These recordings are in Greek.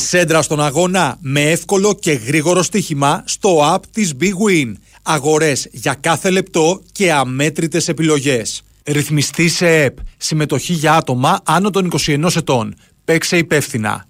Σέντρα στον αγώνα με εύκολο και γρήγορο στοίχημα στο app της Big Win. Αγορές για κάθε λεπτό και αμέτρητες επιλογές. Ρυθμιστή σε ΕΠ. Συμμετοχή για άτομα άνω των 21 ετών. Παίξε υπεύθυνα.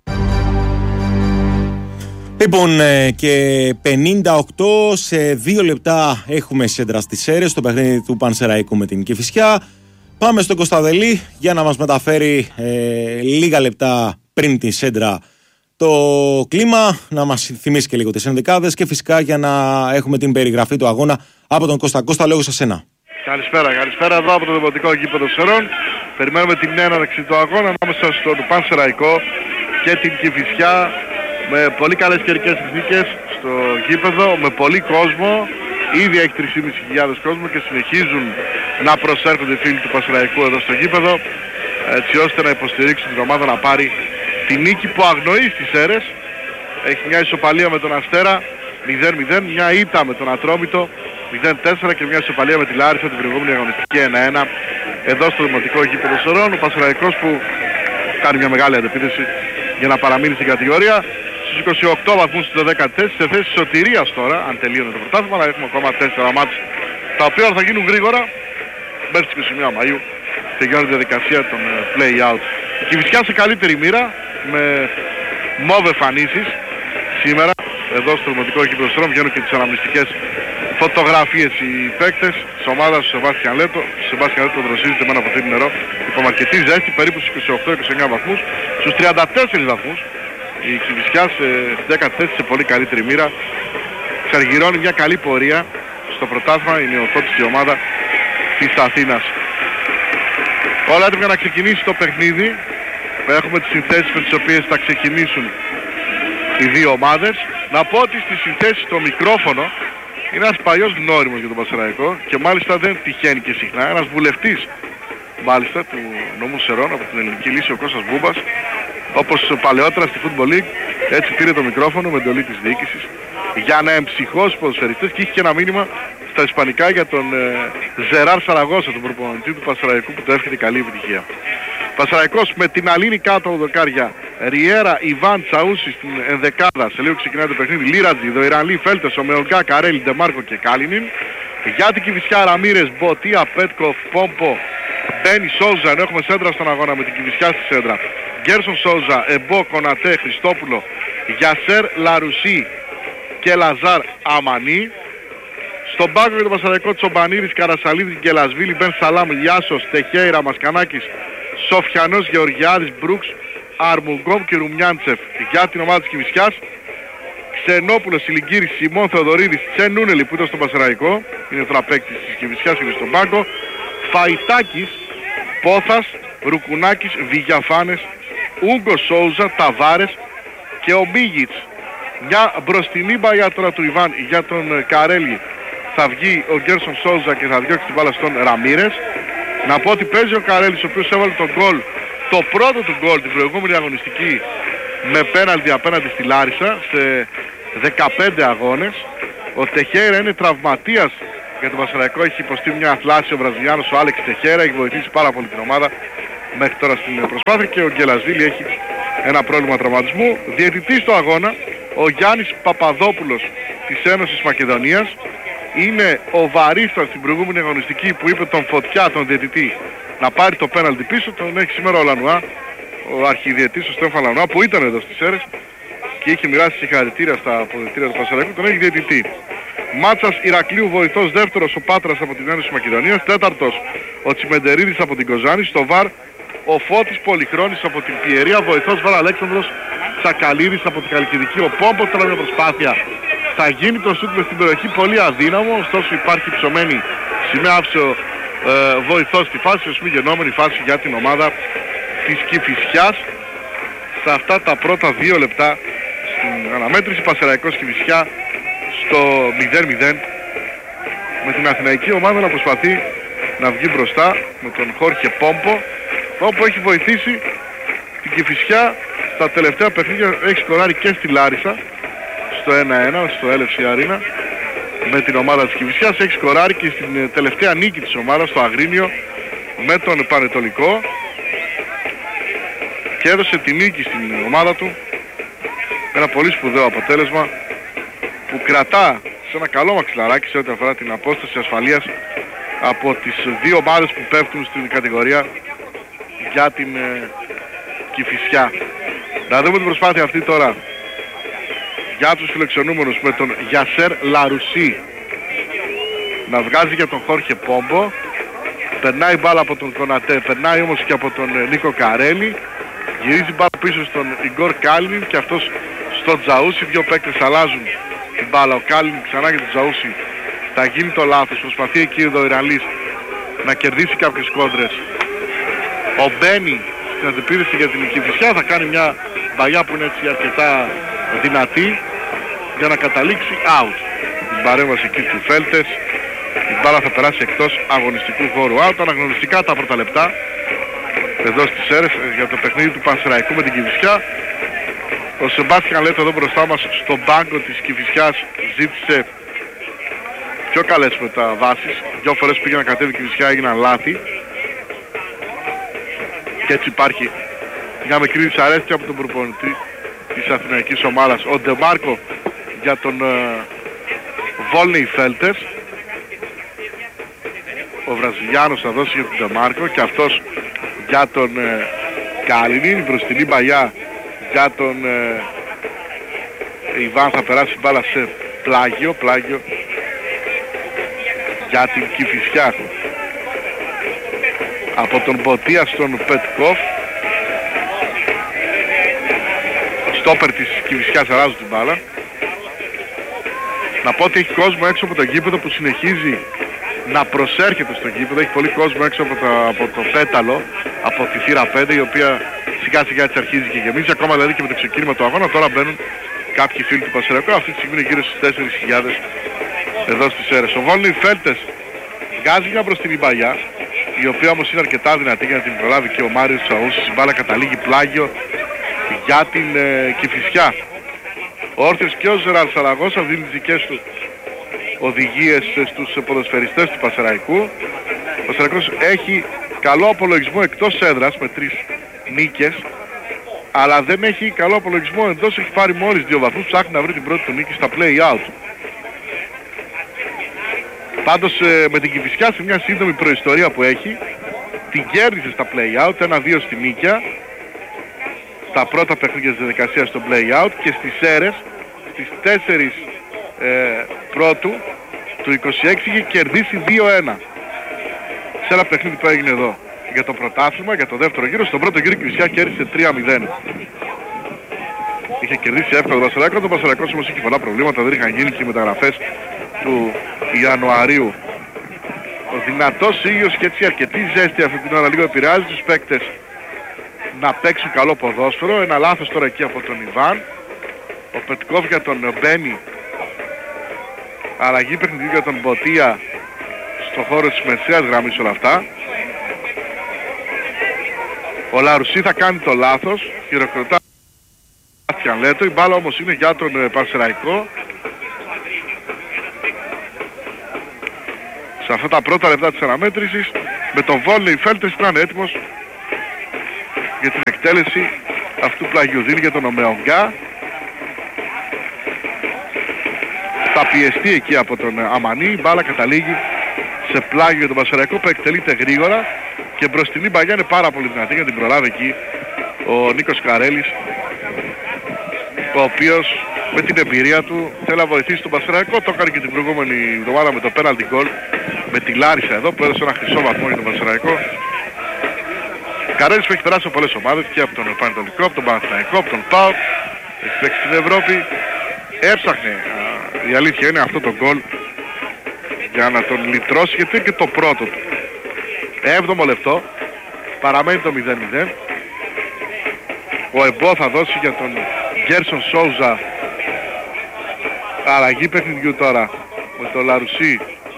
Λοιπόν, και 58 σε 2 λεπτά έχουμε σέντρα στις Σέρρες στο παιχνίδι του Πανσεραϊκού με την Κηφισιά. Πάμε στον Κωνσταντελή για να μας μεταφέρει λίγα λεπτά πριν τη σέντρα το κλίμα, να μας θυμίσει και λίγο τις ενδεκάδες και φυσικά για να έχουμε την περιγραφή του αγώνα από τον Κώστα. Κώστα, λόγω σε σένα. Καλησπέρα εδώ από το Δημοτικό Γήπεδο Σερών. Περιμένουμε την έναρξη του αγώνα ανάμεσα στον Πανσεραϊκό και την Κηφισιά με πολύ καλές καιρικές συνθήκες στο γήπεδο, με πολύ κόσμο. Ήδη έχει 3.500 κόσμο και συνεχίζουν να προσέρχονται οι φίλοι του Πανσεραϊκού εδώ στο γήπεδο, έτσι ώστε να υποστηρίξουν την ομάδα να πάρει τη νίκη που αγνοεί στις Σέρρες. Έχει μια ισοπαλία με τον Αστέρα 0-0, μια ήττα με τον Ατρόμητο 0-4 και μια ισοπαλία με τη Λάρισα την προηγούμενη αγωνιστική 1-1 εδώ στο Δημοτικό Γήπεδο Σερών. Ο Πανσεραϊκός που κάνει μια μεγάλη αντεπίθεση για να παραμείνει στην κατηγορία. Στους 28 βαθμούς στο 14 σε θέση σωτηρίας τώρα, αν τελείωνε το πρωτάθλημα, αλλά έχουμε ακόμα 4 μάτς τα οποία θα γίνουν γρήγορα. Μέχρι τις 21 Μαΐου τελειώνει η διαδικασία των play-out. Η Κηφισιά σε καλύτερη μοίρα με μόβ εμφανίσεις σήμερα εδώ στο Δημοτικό Γήπεδο Σερών. Βγαίνουν και τις αναμνηστικές φωτογραφίες οι παίκτες της ομάδας του Σεβάστιαν Λέτο. Ο Σεβάστιαν Λέτο δροσίζεται με ένα ποτήρι νερό υπό αρκετή ζέστη, περίπου στους 28-29 βαθμούς. Στους 34 βαθμούς η Κηφισιά σε 14 σε πολύ καλύτερη μοίρα. Ξαργυρώνει μια καλή πορεία στο πρωτάθλημα, η νεοφώτιστη ομάδα της Αθήνας. Όλα έτοιμοι να ξεκινήσει το παιχνίδι. Έχουμε τις συνθέσεις με τις οποίες θα ξεκινήσουν οι δύο ομάδες. Να πω ότι στις συνθέσεις το μικρόφωνο είναι ένας παλιός γνώριμος για τον Πανσεραϊκό και μάλιστα δεν τυχαίνει και συχνά. Ένας βουλευτής μάλιστα του νομού Σερών από την Ελληνική Λύση, ο Κώστας Μπούμπας, όπως παλαιότερα στη Football League, έτσι πήρε το μικρόφωνο με εντολή της διοίκησης για να εμψυχώσει ποδοσφαιριστές και είχε και ένα μήνυμα στα ισπανικά για τον Ζεράρ Σαραγώσα, τον προπονητή του Πανσεραϊκού, που του εύχεται καλή επιτυχία. Πανσεραϊκός με την Αλίνη κάτω από δοκάρια, Ριέρα, Ιβάν, Τσαούσι στην ενδεκάδα, σε λίγο ξεκινάει το παιχνίδι, Λίρατζι, Δοϊρανλή, Φέλτες, Ομεολκά, Καρέλη, Ντεμάρκο και Κάλινιν. Για την Κηφισιά, Ραμίρες, Μποτία, Πέτκοφ, Πόμπο, Μπένι, Σόουζα, ενώ έχουμε σέντρα στον αγώνα με την Κηφισιά στη σέντρα. Γκέρσον, Σόουζα, Εμπό, Κονατέ, Χριστόπουλο, Γιασέρ, Λαρουσί και Λαζάρ Αμανί. Στον πάγκο για τον Πανσεραϊκό, Τσομπανίδης, Καρασαλίδης, Γκελασβίλη, Μπεν Σαλάμ, Λιάσος, Τεχέιρα, Μασκανάκης, Σοφιανός, Γεωργιάδης, Μπρούξ, Αρμουγκόμ και Ρουμιάντσεφ. Για την ομάδα της Κηφισιάς, Ξενόπουλος, Σιλιγκύρης, Σιμών, Θεοδωρίδης, Τσενούνελη που ήταν στον Πανσεραϊκό, είναι τώρα παίκτης της Κηφισιάς, είναι στον πάγκο, Φαϊτάκης, Πόθας, Ρουκουνάκης, Βηγιαφάνες, Ούγκο, Σόουζα, Ταβάρες και ο Μίγιτς. Μια μπροστινή μπαγιά τώρα του Ιβάν για τον Καρέλη. Θα βγει ο Γκέρσον Σόουζα και θα διώξει την μπάλα στον Ραμίρες. Να πω ότι παίζει ο Καρέλης, ο οποίος έβαλε τον γκολ, το πρώτο του γκολ την προηγούμενη αγωνιστική με πέναλτι απέναντι στη Λάρισα σε 15 αγώνες. Ο Τεχέιρα είναι τραυματίας για τον Πανσεραϊκό, έχει υποστεί μια αθλάση ο Βραζιλιάνος, ο Άλεξ Τεχέιρα, έχει βοηθήσει πάρα πολύ την ομάδα μέχρι τώρα στην προσπάθεια και ο Γκελασβίλη έχει ένα πρόβλημα τραυματισμού. Διαιτητής στο αγώνα, ο Γιάννης Παπαδόπουλος της Ένωσης Μακεδονίας, είναι ο βαρύστας στην προηγούμενη αγωνιστική που είπε τον Φωτιά, τον διαιτητή, να πάρει το πέναλτι πίσω. Τον έχει σήμερα ο Λανουά, ο αρχιδιαιτής, ο Στέφαν Λανουά, που ήταν εδώ στις Σέρρες και είχε μοιράσει συγχαρητήρια στα αποδυτήρια του Πανσεραϊκού, τον έχει διαιτητή. Μάτσας Ηρακλείου βοηθός δεύτερος, ο Πάτρας από την Ένωση Μακεδονίας, τέταρτος ο Τσιμεντερίδης από την Κοζάνη, στο ΒΑΡ ο Φώτης Πολυχρόνης από την Πιερία, βοηθός ΒΑΡ Αλέξανδρος Τσακαλίδης από την Χαλκιδική. Ο Πόμπος τώρα μια προσπάθεια, θα γίνει το σούτ μες στην περιοχή, πολύ αδύναμο, ωστόσο υπάρχει ψωμένη σημαία, άφησε ο βοηθός στη φάση, ως μη γενόμενη φάση για την ομάδα της Κηφισιάς. Σε αυτά τα πρώτα 2 λεπτά στην αναμέτρηση, Πανσεραϊκός Κηφισιά στο 0-0, με την αθηναϊκή ομάδα να προσπαθεί να βγει μπροστά με τον Χόρχε Πόμπο, όπου έχει βοηθήσει την Κηφισιά στα τελευταία παιχνίδια, έχει σκοράρει και στη Λάρισα στο 1-1 στο LFC Arena με την ομάδα της Κηφισιάς, έχει σκοράρει και στην τελευταία νίκη της ομάδας στο Αγρίνιο με τον Πανετολικό και έδωσε τη νίκη στην ομάδα του Ένα πολύ σπουδαίο αποτέλεσμα που κρατά σε ένα καλό μαξιλαράκι σε ό,τι αφορά την απόσταση ασφαλείας από τις δύο ομάδες που πέφτουν στην κατηγορία για την Κηφισιά. Να δούμε την προσπάθεια αυτή τώρα για τους φιλοξενούμενους με τον Γιασέρ Λαρουσί να βγάζει για τον Χόρχε Πόμπο. Περνάει μπάλα από τον Κονατέ, περνάει όμως και από τον Νίκο Καρέλη. Γυρίζει μπάλα πίσω στον Ιγκόρ Κάλινιν και αυτός στον Τζαούσι. Δύο παίκτες αλλάζουν την μπάλα. Ο Κάλινιν ξανά για τον Τζαούσι. Θα γίνει το λάθος. Προσπαθεί εκεί ο Ιραλής να κερδίσει κάποιες κόντρες. Ο Μπένι στην αντιπίθεση για την Κηφισιά θα κάνει μια μπαγιά που είναι έτσι αρκετά δυνατή για να καταλήξει out. Την παρέμβαση εκεί του Φέλτες. Η μπάλα θα περάσει εκτός αγωνιστικού χώρου. Out, αναγνωριστικά τα πρώτα λεπτά εδώ στις ΣΕΡΕΣ για το παιχνίδι του Πανσεραϊκού με την Κηφισιά. Ο Σεμπάστιαν Λέτο εδώ μπροστά μας στον πάγκο της Κηφισιάς ζήτησε πιο καλές μεταβάσεις. Δυο φορές πήγε να κατέβει η Κηφισιά, έγιναν λάθη. Και έτσι υπάρχει μια μικρή δυσαρέσκεια από τον προπονητή της αθηναϊκής ομάδας. Ο Ντεμάρκο για τον Βόλνεϊ Φέλτες. Ο Βραζιλιάνος θα δώσει για τον Ντεμάρκο και αυτός για τον Καλινίν. Η μπροστινή μπαγιά για τον Ιβάν, θα περάσει μπάλα σε πλάγιο για την Κηφισιά. Από τον Μποτία στον Πετκόφ. Στόπερ της Κηφισιάς αλλάζουν την μπάλα. Να πω ότι έχει κόσμο έξω από το γήπεδο που συνεχίζει να προσέρχεται στο γήπεδο. Έχει πολύ κόσμο έξω από το πέταλο, από τη θύρα 5, η οποία σιγά σιγά έτσι αρχίζει και γεμίζει. Ακόμα δηλαδή και με το ξεκίνημα του αγώνα. Τώρα μπαίνουν κάποιοι φίλοι του Πανσεραϊκού. Αυτή τη στιγμή είναι γύρω στις 4.000 εδώ στις ΣΕΡΕΣ. Ο Βόλνεϊ Φέλτες βγάζει μια μπροστινή μπαγιά, η οποία όμως είναι αρκετά δυνατή για να την προλάβει και ο Μάριος Τσαούσης. Η μπάλα καταλήγει πλάγιο για την Κηφισιά. Ο Όρθιος και ο Ζεράλ Σαραγώσα δίνει τις δικές του οδηγίες στους ποδοσφαιριστές του Πανσεραϊκού. Ο Πανσεραϊκός έχει καλό απολογισμό εκτός έδρας με 3 νίκες, αλλά δεν έχει καλό απολογισμό εντός. Έχει πάρει μόλις 2 βαθμούς, ψάχνει να βρει την πρώτη του νίκη στα play-out. Πάντως με την Κηφισιά σε μια σύντομη προϊστορία που έχει, την κέρδισε στα play-out, 1-2 στη Νίκαια, τα πρώτα παιχνίδια της διαδικασίας στο play-out, και στις ΣΕΡΕΣ στις 4 πρώτου του 26 είχε κερδίσει 2-1 σε ένα παιχνίδι που έγινε εδώ για το πρωτάθλημα, για το δεύτερο γύρο. Στον πρώτο γύρο η Κηφισιά κέρδισε 3-0. Είχε κερδίσει εύκολα τον Πανσεραϊκό. Το Πανσεραϊκός όμως είχε πολλά προβλήματα, δεν είχαν γίνει και οι μεταγραφές του Ιανουαρίου. Ο δυνατός ήλιος και έτσι αρκετή ζέστη αυτή την ώρα λίγο επηρεάζει τους παίκτες να παίξουν καλό ποδόσφαιρο. Ένα λάθος τώρα εκεί από τον Ιβάν. Ο Πετκόφ για τον Μπένι. Αλλαγή παιχνιδιού για τον Μποτία στο χώρο της μεσαίας γραμμής όλα αυτά. Ο Λαρουσί θα κάνει το λάθος. Χειροκροτά Λέτο. Η μπάλα όμως είναι για τον Πανσεραϊκό. Σε αυτά τα πρώτα λεπτά της αναμέτρησης με τον Βόλνεϊ Φέλτες ήταν έτοιμος για την εκτέλεση αυτού του πλαγιού. Δίνει για τον Ομεογκά. Θα πιεστεί εκεί από τον Αμανί. Η μπάλα καταλήγει σε πλάγιο για τον Πανσεραϊκό που εκτελείται γρήγορα και μπροστινή μπαγιά είναι πάρα πολύ δυνατή για την προλάβει εκεί ο Νίκος Καρέλης, ο οποίος με την εμπειρία του θέλει να βοηθήσει τον Πανσεραϊκό. Το έκανε και την προηγούμενη εβδομάδα με το penalty goal με τη Λάρισα εδώ που έδωσε ένα χρυσό βαθμό για τον Πανσεραϊκό. Καρέλης που έχει περάσει από πολλές ομάδες και από τον Πανετολικό, από τον Παναθηναϊκό, από τον ΠΑΟΚ, έχει παίξει στην Ευρώπη. Έψαχνε, η αλήθεια είναι, αυτό το γκολ για να τον λυτρώσει, γιατί είναι και το πρώτο του. 7ο λεπτό, παραμένει το 0-0. Ο Εμπό θα δώσει για τον Γκέρσον Σόουζα. Αλλαγή παιχνιδιού τώρα με τον Λαρουσί.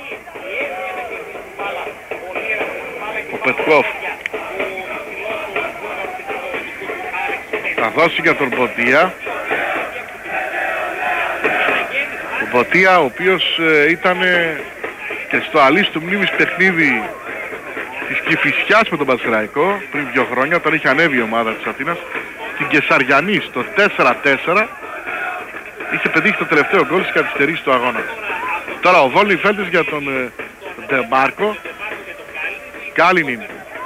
Ο Πετκόφ θα δώσει για τον Μποτία. Ο Μποτία, ο οποίος ήταν και στο αλής του μνήμης παιχνίδι της Κηφισιάς με τον Πανσεραϊκό πριν 2 χρόνια, όταν είχε ανέβει η ομάδα της Αθήνας, στην Κεσαριανή στο 4-4 είχε πετύχει το τελευταίο γκολ στις καθυστερήσεις του αγώνα. Τώρα ο Βόλνεϊ Φέλτες για τον Ντεμάρκο. Κάλινιν.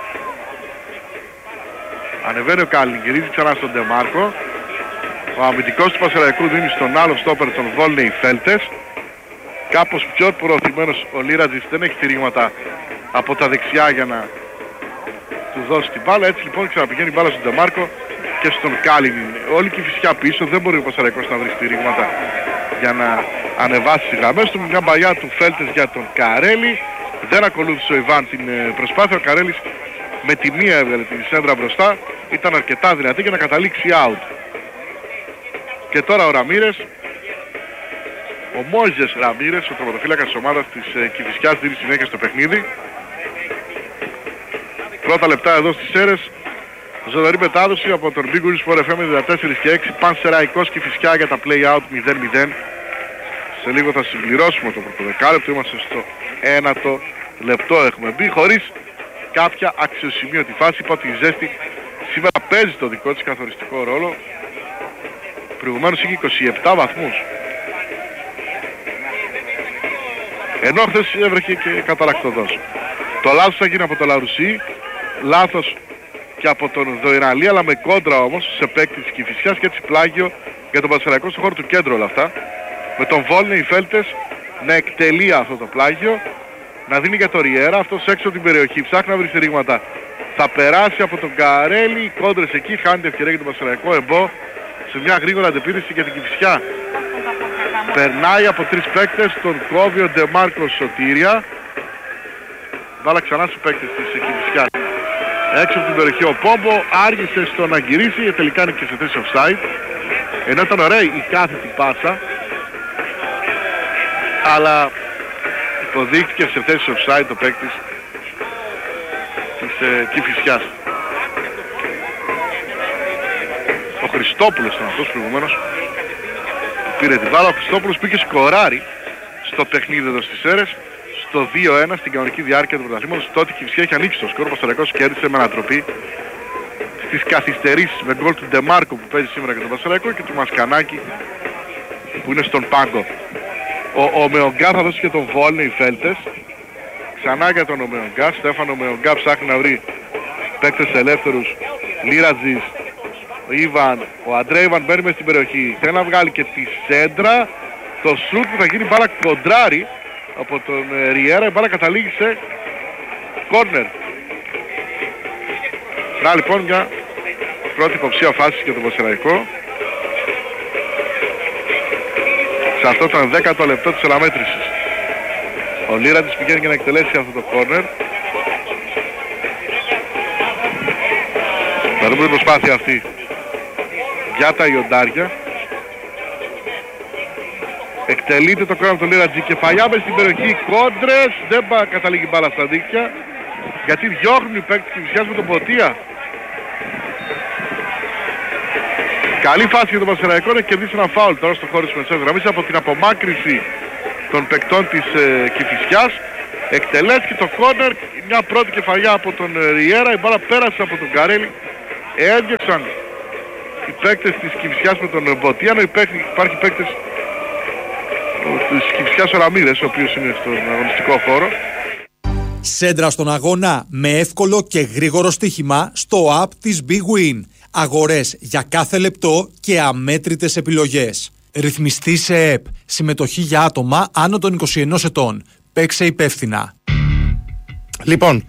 Ανεβαίνει ο Κάλινιν, γυρίζει ξανά στον Ντεμάρκο. Ο αμυντικός του Πανσεραϊκού δίνει στον άλλο στόπερ τον Βόλνεϊ Φέλτες. Κάπως πιο προωθημένος ο Λίρατζης, δεν έχει στηρίγματα από τα δεξιά για να του δώσει την μπάλα. Έτσι λοιπόν ξαναπηγαίνει η μπάλα στον Ντεμάρκο και στον Κάλινιν. Όλη και η φυσικά πίσω, δεν μπορεί ο Πανσεραϊκός να βρει στηρίγματα για να ανεβάσει τις γραμμές του. Μια μπαλιά του Φέλτες για τον Καρέλη. Δεν ακολούθησε ο Ιβάν την προσπάθεια. Ο Καρέλης με τη μία έβγαλε την σέντρα μπροστά. Ήταν αρκετά δυνατή για να καταλήξει out. Και τώρα ο Ραμίρες, ο Μόιζες Ραμίρες, ο τροματοφύλακας της ομάδας της Κηφισιάς, δίνει συνέχεια στο παιχνίδι. Πρώτα λεπτά εδώ στις Σέρρες. Ζωντανή μετάδοση από τον Big Win Sport FM 94 και 6. Πανσεραϊκός Κηφισιά για τα play-out 0-0. Σε λίγο θα συμπληρώσουμε το πρωτοδεκάλεπτο. Είμαστε στο 1ο λεπτό έχουμε μπει, χωρίς κάποια αξιοσημείωτη φάση. Είπα ότι η Ζέστη σήμερα παίζει το δικό της καθοριστικό ρόλο. Προηγουμένως είχε 27 βαθμούς. Ενώ χθες έβρεχε και καταρακτοδός. Το λάθος θα γίνει από το Λαρουσί, λάθος και από τον Δοϊραλή, αλλά με κόντρα όμως σε παίκτη της Κηφισιάς και έτσι πλάγιο για τον Πανσεραϊκό στο χώρο του κέντρου όλα αυτά. Με τον Βόλνεϊ Φέλτες να εκτελεί αυτό το πλάγιο, να δίνει για το Ριέρα, αυτός έξω από την περιοχή, ψάχνει να βρει στηρίγματα. Θα περάσει από τον Καρέλη, κόντρες εκεί, χάνει την ευκαιρία για τον Πανσεραϊκό. Εμπό σε μια γρήγορα αντεπίθεση για την Κηφισιά. Περνάει από τρεις παίκτες, τον κόβει ο Ντεμάρκο Σωτήρια. Βάλα ξανά στους παίκτες της Κηφισιάς. Έξω από την περιοχή ο Πόμπο, άργησε στο να γυρίσει, τελικά είναι και σε θέση offside. Ενώ ήταν ωραία η κάθετη πάσα, αλλά υποδείχθηκε σε θέση offside το παίκτης της Κηφισιάς. Ο Χριστόπουλος ήταν αυτός προηγουμένως που πήρε την μπάλα. Ο Χριστόπουλος πήγε σκοράρει στο παιχνίδι εδώ στις Σέρρες στο 2-1 στην κανονική διάρκεια του πρωταθλήματος. Τότε η Κηφισιά είχε ανοίξει το σκορ. Ο Πανσεραϊκός κέρδισε με ανατροπή στις καθυστερήσεις με γκολ του Ντεμάρκο που παίζει σήμερα για τον Πανσεραϊκό και του Μασκανάκη που είναι στον πάγκο. Ο Ομεογκά θα δώσει και τον Βόλνεϊ Φέλτες. Ξανά για τον Ομεογκά. Στέφανο Ομεογκά ψάχνει να βρει παίκτες ελεύθερους. Λίρατζης, ο Ιβάν, ο Αντρέιβαν μπαίνει μες στην περιοχή. Θέλει να βγάλει και τη σέντρα. Το σουτ που θα γίνει μπάλα κοντράρι από τον Ριέρα. Η μπάλα καταλήγει σε κόρνερ. Να λοιπόν μια πρώτη υποψία φάση για τον Πανσεραϊκό. Σε αυτό το 10ο λεπτό της αναμέτρησης. Ο Λίρατζης πηγαίνει για να εκτελέσει αυτό το κόρνερ. Θα δούμε την προσπάθεια αυτή για τα Ιοντάρια. Εκτελείται το κόρνερ από τον Λίρατζη. Κεφαλιά μες στην περιοχή, κόντρες. Δεν καταλήγει μπάλα στα δίκτυα. Γιατί διώχνουν οι παίκτες της Κηφισιάς με τον Ποτία. Καλή φάση για τον Πανσεραϊκό να κερδίσει ένα φάουλ τώρα στο χώρο της μεσαίας γραμμής από την απομάκρυνση των παικτών της Κηφισιάς. Εκτελέστηκε το κόρνερ, μια πρώτη κεφαλιά από τον Ριέρα, η μπάλα πέρασε από τον Καρέλη. Έδιωξαν οι παίκτες της Κηφισιάς με τον Μποτία, ενώ υπάρχει παίκτες της Κηφισιάς ο Ραμίρες, ο οποίος είναι στον αγωνιστικό χώρο. Σέντρα στον αγώνα με εύκολο και γρήγορο στοίχημα στο app της Big Win. Αγορές για κάθε λεπτό και αμέτρητες επιλογές. Ρυθμιστή σε ΕΠ. Συμμετοχή για άτομα άνω των 21 ετών. Παίξε υπεύθυνα. Λοιπόν,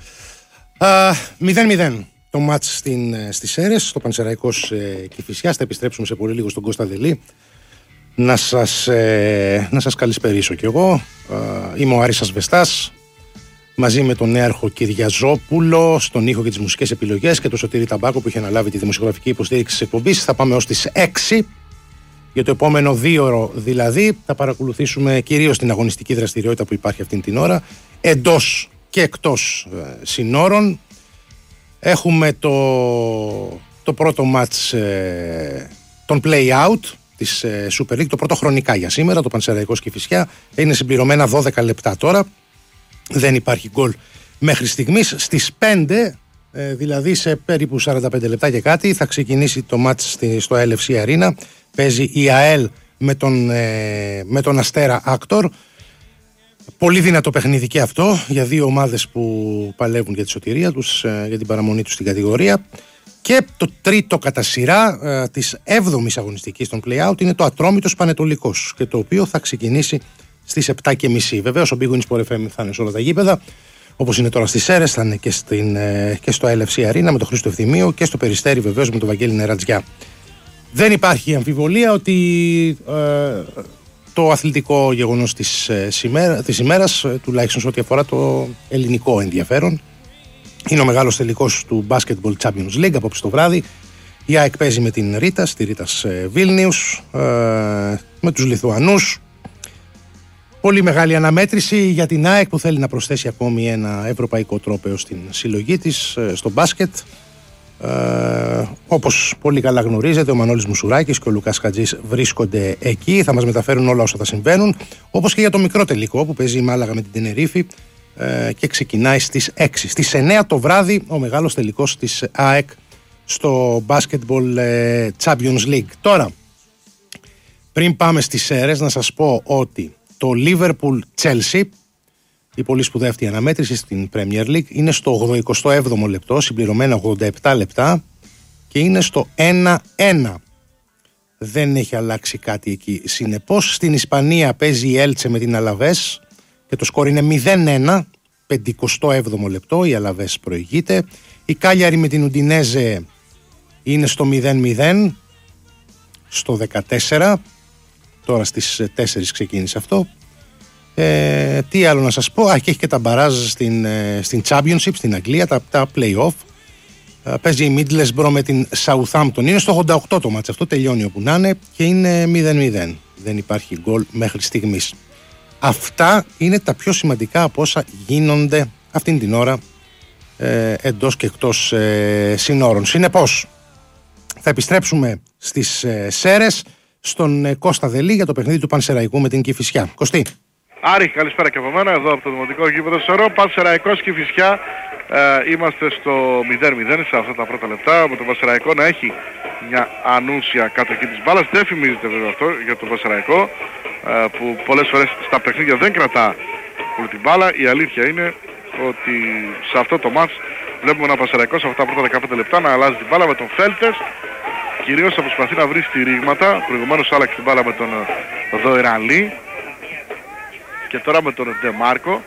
0-0 το μάτς στις Σέρρες, στο Πανσεραϊκός Κηφισιάς. Θα επιστρέψουμε σε πολύ λίγο στον Κώστα Δελή. Να σας καλησπερίσω κι εγώ. Είμαι ο Άρης Ασβεστάς. Μαζί με τον νέαρχο Κυριαζόπουλο στον ήχο και τις μουσικές επιλογές και τον Σωτήρη Ταμπάκο που είχε αναλάβει τη δημοσιογραφική υποστήριξη της εκπομπής. Θα πάμε ως τις 6. Για το επόμενο 2ωρο δηλαδή θα παρακολουθήσουμε κυρίως την αγωνιστική δραστηριότητα που υπάρχει αυτήν την ώρα εντός και εκτός συνόρων. Έχουμε το πρώτο μάτς των play-out της Super League, το πρώτο χρονικά για σήμερα, το Πανσεραϊκός Κηφισιά. Είναι συμπληρωμένα 12 λεπτά τώρα. Δεν υπάρχει γκολ μέχρι στιγμής. Στις 5, δηλαδή σε περίπου 45 λεπτά και κάτι, θα ξεκινήσει το μάτς στο LFC Arena. Παίζει η ΑΕΛ με τον Αστέρα Άκτορ. Πολύ δυνατό παιχνίδι και αυτό για δύο ομάδες που παλεύουν για τη σωτηρία τους, για την παραμονή τους στην κατηγορία. Και το τρίτο κατά σειρά της 7ης αγωνιστικής των play-out είναι το Ατρόμητος Πανετολικός, και το οποίο θα ξεκινήσει στις 7.30. Βεβαίως ο Big Win Sport FM θα είναι σε όλα τα γήπεδα, όπως είναι τώρα στις Σέρρες, θα είναι και στο LFC Arena με τον Χρήστο Ευθυμίου, και στο Περιστέρι βεβαίως με τον Βαγγέλη Νερατζιά. Δεν υπάρχει αμφιβολία ότι το αθλητικό γεγονός της ημέρας, τουλάχιστον σε ό,τι αφορά το ελληνικό ενδιαφέρον, είναι ο μεγάλος τελικός του Basketball Champions League απόψε το βράδυ. Η ΑΕΚ παίζει με την Ρίτας, τη Ρίτας Βίλνιους, με τους Λιθουανούς. Πολύ μεγάλη αναμέτρηση για την ΑΕΚ που θέλει να προσθέσει ακόμη ένα ευρωπαϊκό τρόπαιο στην συλλογή της στο μπάσκετ. Όπως πολύ καλά γνωρίζετε, ο Μανώλης Μουσουράκης και ο Λουκάς Χατζής βρίσκονται εκεί, θα μας μεταφέρουν όλα όσα θα συμβαίνουν, όπως και για το μικρό τελικό που παίζει η Μάλαγα με την Τενερίφη και ξεκινάει στις 6. Στις 9 το βράδυ ο μεγάλος τελικός της ΑΕΚ στο Basketball Champions League. Τώρα, πριν πάμε στις Σέρρες, να σας πω ότι το Liverpool Chelsea, η πολύ σπουδαία αυτή αναμέτρηση στην Premier League, είναι στο 87ο λεπτό, συμπληρωμένα 87 λεπτά, και είναι στο 1-1. Δεν έχει αλλάξει κάτι εκεί. Συνεπώς στην Ισπανία παίζει η Έλτσε με την Αλαβές και το σκορ είναι 0-1, 57ο λεπτό, η Αλαβές προηγείται. Η Κάλιαρη με την Ουντινέζε είναι στο 0-0 στο 14, τώρα στις 4 ξεκίνησε αυτό. Τι άλλο να σας πω, και έχει και τα μπαράζ στην Championship στην Αγγλία, τα play-off. Παίζει η Middlesbrough με την Southampton, είναι στο 88 το μάτς, αυτό τελειώνει όπου να είναι και είναι 0-0, δεν υπάρχει γκολ μέχρι στιγμής. Αυτά είναι τα πιο σημαντικά από όσα γίνονται αυτήν την ώρα εντός και εκτός συνόρων. Συνεπώς θα επιστρέψουμε στις Σέρρες στον Κώστα Δελή για το παιχνίδι του Πανσεραϊκού με την Κηφισιά. Κωστή. Άρη, καλησπέρα και από μένα, εδώ από το Δημοτικό Γήπεδο Σερών. Πανσεραϊκός Κηφισιά, είμαστε στο 0-0 σε αυτά τα πρώτα λεπτά, με τον Πανσεραϊκό να έχει μια ανούσια κατοχή της μπάλας. Δεν φημίζεται βέβαια αυτό για τον Πανσεραϊκό, που πολλές φορές στα παιχνίδια δεν κρατά όλη την μπάλα. Η αλήθεια είναι ότι σε αυτό το μάτς βλέπουμε ένα Πανσεραϊκό σε αυτά τα πρώτα 15 λεπτά να αλλάζει την μπάλα με τον Φέλτες. Κυρίως θα προσπαθεί να βρει στηρίγματα, προηγουμένως άλλαξε την μπάλα με τον Δοερανλή και τώρα με τον Ντεμάρκο.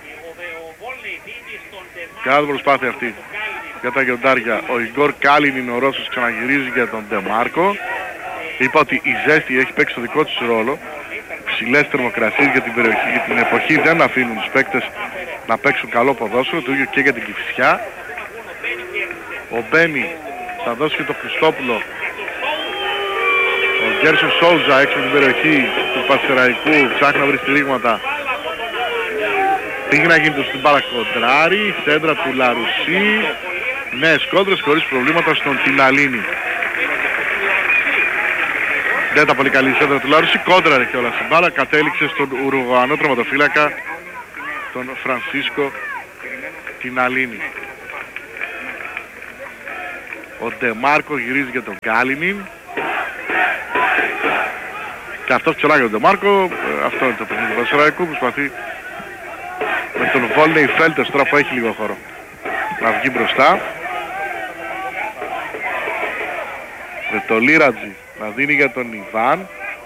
Κάθε προσπάθεια αυτή για τα γιοντάρια. Ο Ιγκόρ Κάλινιν, ο Ρώσος, ξαναγυρίζει για τον Ντεμάρκο. Είπα ότι η ζέστη έχει παίξει το δικό της ρόλο. Ψηλές θερμοκρασίες για την περιοχή, για την εποχή δεν αφήνουν τους παίκτες να παίξουν καλό ποδόσφαιρο, το ίδιο και για την Κηφισιά. Ο Μπένι θα δώσει και το Χριστόπουλο. Ο Γκέρσον Σόουζα έξω από την περιοχή του Πανσεραϊκού ψάχνει να βρει στηρίγματα. Πήγε να γίνει το στην μπάλα κοντράρι, σέντρα του Λαρουσί. Νέες κόντρες χωρίς προβλήματα στον Τιναλίνη. Δεν ήταν πολύ καλή η σέντρα του Λαρουσί, κόντραρε και όλα στην μπάλα. Κατέληξε στον Ουρουγουανό τροματοφύλακα, τον Φρανσίσκο Τιναλίνη. Ο Ντεμάρκο γυρίζει για τον Γκάλινιν. Και αυτός ψηλά για τον Ντεμάρκο, αυτό είναι το παιχνίδι του Πανσεραϊκού, προσπαθεί με τον Βόλνεϊ Φέλτες τώρα που έχει λίγο χώρο να βγει μπροστά. Με το Λίρατζι να δίνει για τον Ιβάν.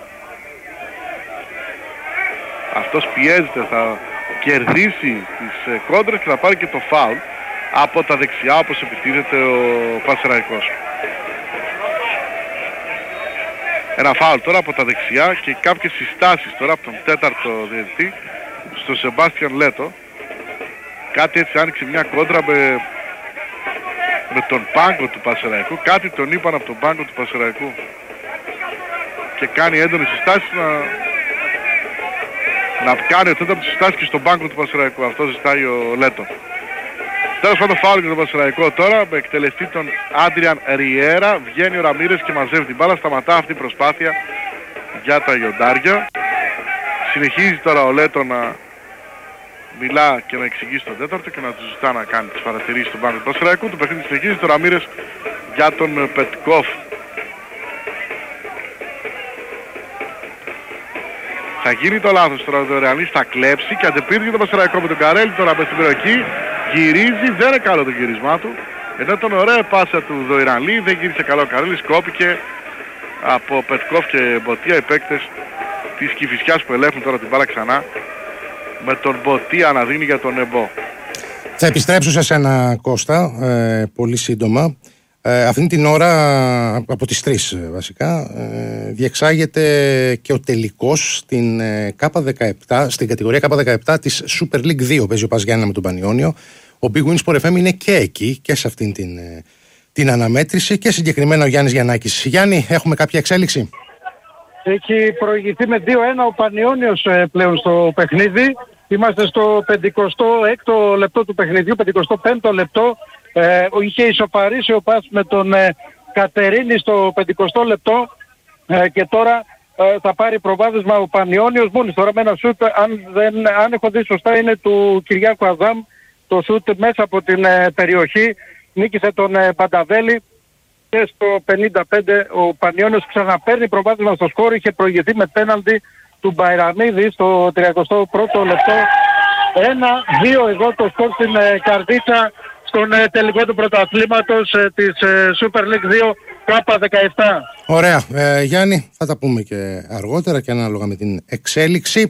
Αυτός πιέζεται, θα κερδίσει τις κόντρες και θα πάρει και το φάουλ από τα δεξιά όπως επιτίθεται ο Πανσεραϊκός. Ένα φάουλ τώρα από τα δεξιά και κάποιες συστάσεις τώρα από τον τέταρτο διαιτητή στο Σεμπάστιαν Λέτο. Κάτι έτσι άνοιξε μια κόντρα με τον πάγκο του Πανσεραϊκού. Κάτι τον είπαν από τον πάγκο του Πανσεραϊκού και κάνει έντονες συστάσεις να κάνει ο τέταρτος συστάσεις και στον πάγκο του Πανσεραϊκού. Αυτό ζητάει ο Λέτο. Τέλος πάντων φάουλ για τον Πανσεραϊκό τώρα με εκτελεστή τον Άντριαν Ριέρα. Βγαίνει ο Ραμίρες και μαζεύει την μπάλα. Σταματά αυτή η προσπάθεια για τα γιοντάρια. Συνεχίζει τώρα ο Λέτο να μιλά και να εξηγεί στον τέταρτο και να του ζητά να κάνει τις παρατηρήσεις στον πάγκο του Πανσεραϊκού. Το παιχνίδι συνεχίζει, το Ραμίρες για τον Πετκόφ. Θα γίνει το λάθος τώρα, ο Ρεαλής θα κλέψει και αντεπίρει το Πανσεραϊκό με τον Καρέλη τώρα μες στην περιοχή. Γυρίζει, δεν είναι καλό το γυρισμά του. Ενώ ήταν ωραία πάσα του Δοϊρανλή, δεν γύρισε καλό ο Καρέλης, κόπηκε από Πετκόφ και Μποτία, οι παίκτες της Κηφισιάς που ελέγχουν τώρα την μπάλα ξανά, με τον Μποτία να δίνει για τον Εμπό. Θα επιστρέψω σε σένα, Κώστα, πολύ σύντομα. Αυτή την ώρα, από τις 3 βασικά, διεξάγεται και ο τελικός στην, K17, στην κατηγορία K17 της Super League 2. Παίζει ο Πας Γιάννενα με τον Πανιόνιο. Ο Big Win Sport FM είναι και εκεί και σε αυτήν την αναμέτρηση και συγκεκριμένα ο Γιάννης Γιαννάκης. Γιάννη, έχουμε κάποια εξέλιξη? Έχει προηγηθεί με 2-1 ο Πανιόνιος πλέον στο παιχνίδι. Είμαστε στο 56ο λεπτό του παιχνιδιού, 55ο λεπτό. Είχε ισοπαρίσει ο Πας με τον Κατερίνη στο 50ο λεπτό και τώρα θα πάρει προβάδισμα ο Πανιόνιος μόλις τώρα με ένα σούτ, αν έχω δει σωστά, είναι του Κυριάκου Αδάμ, το σούτ μέσα από την περιοχή, νίκησε τον Πανταβέλη και στο 55 ο Πανιόνιος ξαναπαίρνει προβάδισμα στο σκόρ. Είχε προηγηθεί με πέναλτι του Μπαϊραμίδη στο 31ο λεπτό. 1-2 εδώ το σκορ στην Καρδίτσα στον τελικό του πρωταθλήματος της Super League 2 K17. Ωραία. Γιάννη, θα τα πούμε και αργότερα και ανάλογα με την εξέλιξη.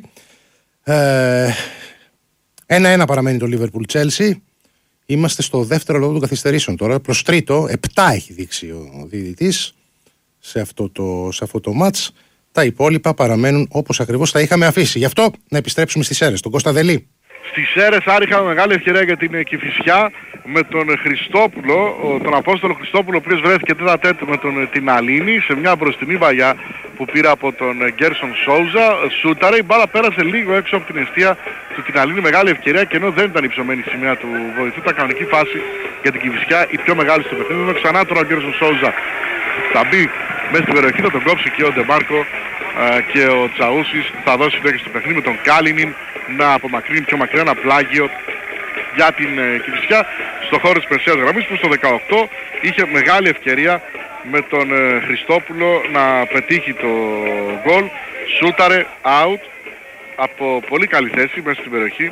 1-1 παραμένει το Liverpool Chelsea. Είμαστε στο δεύτερο λόγο των καθυστερήσεων τώρα. Προς τρίτο, 7 έχει δείξει ο διαιτητής σε αυτό το μάτς. Τα υπόλοιπα παραμένουν όπως ακριβώς τα είχαμε αφήσει. Γι' αυτό να επιστρέψουμε στις Σέρρες, τον Κώστα Δελή. Στις Σέρρες είχαμε μεγάλη ευκαιρία για την Κηφισιά με τον Χριστόπουλο, τον Απόστολο Χριστόπουλο, ο οποίος βρέθηκε τέτα-τέτ με τον Τιναλίνη σε μια μπροστινή βαγιά που πήρε από τον Γκέρσον Σόουζα. Σούταρε, η μπάλα πέρασε λίγο έξω από την εστία του Τιναλίνη, μεγάλη ευκαιρία, και ενώ δεν ήταν υψωμένη η σημαία του βοηθού, ήταν κανονική φάση για την Κηφισιά, η πιο μεγάλη στο παιχνίδι. Ξανά τώρα ο Γκέρσον Σόουζα θα μπει μέσα στην περιοχή, θα τον κόψει και ο Ντεμάρκο και ο Τσαούσης θα δώσει συνέχεια στο παιχνίδι με τον Κάλινιν να απομακρύνει πιο μακριά ένα πλάγιο για την Κηφισιά στο χώρο της μεσαίας γραμμής, που στο 18 είχε μεγάλη ευκαιρία με τον Χριστόπουλο να πετύχει το γκολ. Σούταρε out από πολύ καλή θέση μέσα στην περιοχή.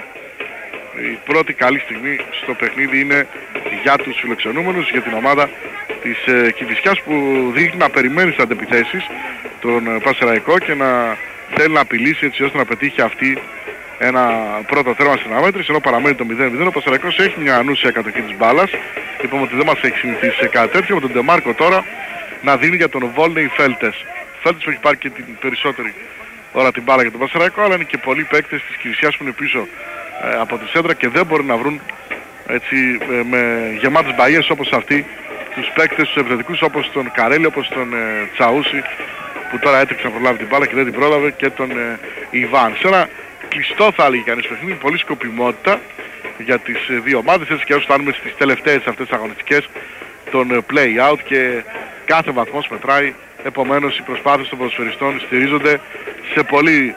Η πρώτη καλή στιγμή στο παιχνίδι είναι για τους φιλοξενούμενους, για την ομάδα της Κηφισιάς, που δείχνει να περιμένει στις αντεπιθέσεις τον Πανσεραϊκό και να θέλει να απειλήσει έτσι ώστε να πετύχει αυτή ένα πρώτο τέρμα στην αναμέτρηση, ενώ παραμένει το 0-0. Ο Πανσεραϊκός έχει μια ανούσια κατοχή της μπάλας. Είπαμε ότι δεν μας έχει συνηθίσει σε κάτι τέτοιο. Με τον Ντεμάρκο τώρα να δίνει για τον Βόλνεϊ Φέλτες. Φέλτες που έχει πάρει και την περισσότερη ώρα την μπάλα για τον Πανσεραϊκό, αλλά είναι και πολλοί παίκτες της Κηφισιάς που είναι πίσω από τη σέντρα και δεν μπορεί να βρουν έτσι με γεμάτες μπαγιές όπως αυτή τους παίκτες τους επιθετικούς, όπως τον Καρέλη, όπως τον Τσαούσι, που τώρα έτρεξε να προλάβει την μπάλα και δεν την πρόλαβε, και τον Ιβάν. Σε ένα κλειστό, θα έλεγε κανείς, παιχνίδι, πολύ σκοπιμότητα για τις δύο ομάδες, έτσι και όσο φτάνουμε στις τελευταίες αυτές τις αγωνιστικές των play-out και κάθε βαθμός μετράει. Επομένως οι προσπάθειες των ποδοσφαιριστών στηρίζονται σε πολύ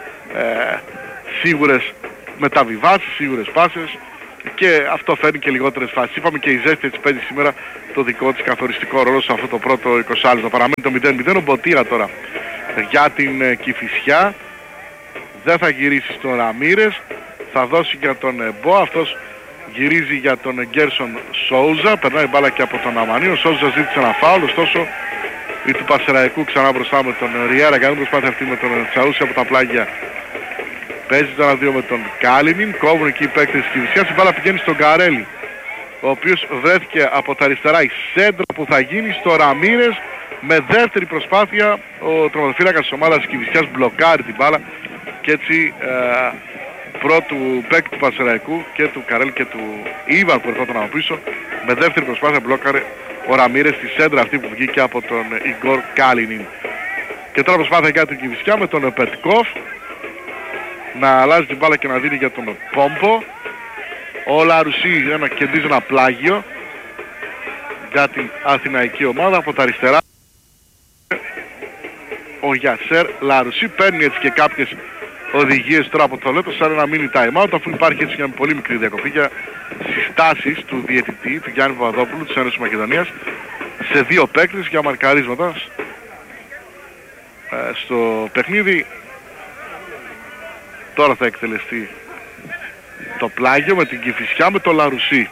σίγουρες μεταβιβάσεις, σίγουρες πάσες, και αυτό φέρνει και λιγότερες φάσεις. Είπαμε και η ζέστη έτσι παίζει σήμερα το δικό της καθοριστικό ρόλο σε αυτό το πρώτο 20 λεπτό. Παραμένει το 0-0. Ο Μποτία τώρα για την Κηφισιά δεν θα γυρίσει στον Ραμίρες, θα δώσει για τον Εμπό, αυτός γυρίζει για τον Γκέρσον Σόουζα, περνάει μπάλα και από τον Αμανί. Ο Σόουζα ζήτησε ένα φάουλ, ωστόσο η του Πασεραϊκού ξανά μπροστά με τον Ριέρα, κάνει προσπάθεια αυτή με τον Τσαούσι από τα πλάγια. Παίζει το 1-2 με τον Κάλινιν, κόβουν εκεί οι παίκτες της Κηφισιάς, η μπάλα πηγαίνει στον Καρέλη, ο οποίος βρέθηκε από τα αριστερά, η σέντρα που θα γίνει στο Ραμίρες. Με δεύτερη προσπάθεια ο τροματοφύλακας της ομάδας της Κηφισιάς μπλοκάρει την μπάλα και έτσι πρώτου παίκτη του Πανσεραϊκού και του Καρέλ και του Ήβαν που ερχόταν από πίσω, με δεύτερη προσπάθεια μπλόκαρε ο Ραμίρες στη σέντρα αυτή που βγήκε από τον Ιγκόρ Κάλινιν. Και τώρα προσπάθεια για την Κηφισιά με τον Πετκόφ να αλλάζει την μπάλα και να δίνει για τον Πόμπο. Ο Λαρουσί κεντρίζει ένα πλάγιο για την αθηναϊκή ομάδα από τα αριστερά. Ο Γιασέρ Λαρουσί παίρνει έτσι και κάποιες οδηγίες τώρα από το λεπτό σαν ένα mini time out, αφού υπάρχει έτσι μια πολύ μικρή διακοπή για συστάσεις του διαιτητή, του Γιάννη Παπαδόπουλου της Ένωσης Μακεδονίας, σε δύο παίκτες για μαρκαρίσματα στο παιχνίδι. Τώρα θα εκτελεστεί το πλάγιο με την Κηφισιά με το Λαρουσί.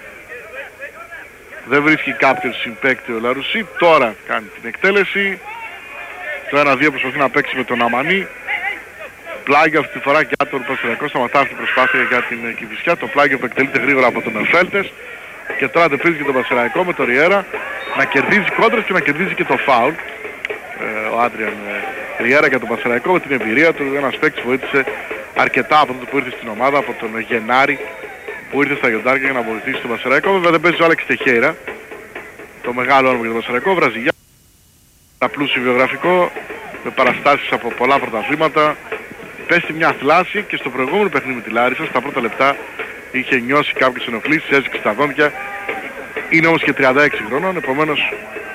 Δεν βρίσκει κάποιον συμπαίκτη ο Λαρουσί. Τώρα κάνει την εκτέλεση. Το 1-2 προσπαθεί να παίξει με τον Αμανί. Πλάγιο αυτή τη φορά για τον Πανσεραϊκό. Σταματά αυτή την προσπάθεια για την Κηφισιά. Το πλάγιο που εκτελείται γρήγορα από τον Εφέλτες. Και τώρα αντεπίζει και τον Πανσεραϊκό με τον Ριέρα να κερδίζει κόντρες και να κερδίζει και το φάουλ. Ο Άντριαν Ριέρα για τον Πανσεραϊκό με την εμπειρία του. Ένας παίκτης βοήθησε αρκετά από τότε που ήρθε στην ομάδα, από τον Γενάρη που ήρθε στα Γιοντάρια για να βοηθήσει τον Πανσεραϊκό. Βέβαια δεν παίζει ο Άλεξ Τεχέιρα, το μεγάλο όνομα για τον Πανσεραϊκό. Βραζιλιά, πλούσιο βιογραφικό, με παραστάσεις από πολλά πρωταθλήματα. Πέστη μια θλάση και στο προηγούμενο παιχνίδι με τη Λάρισα, στα πρώτα λεπτά είχε νιώσει κάποιες ενοχλήσεις, έζηξε στα δόντια. Είναι όμως και 36 χρόνων, επομένως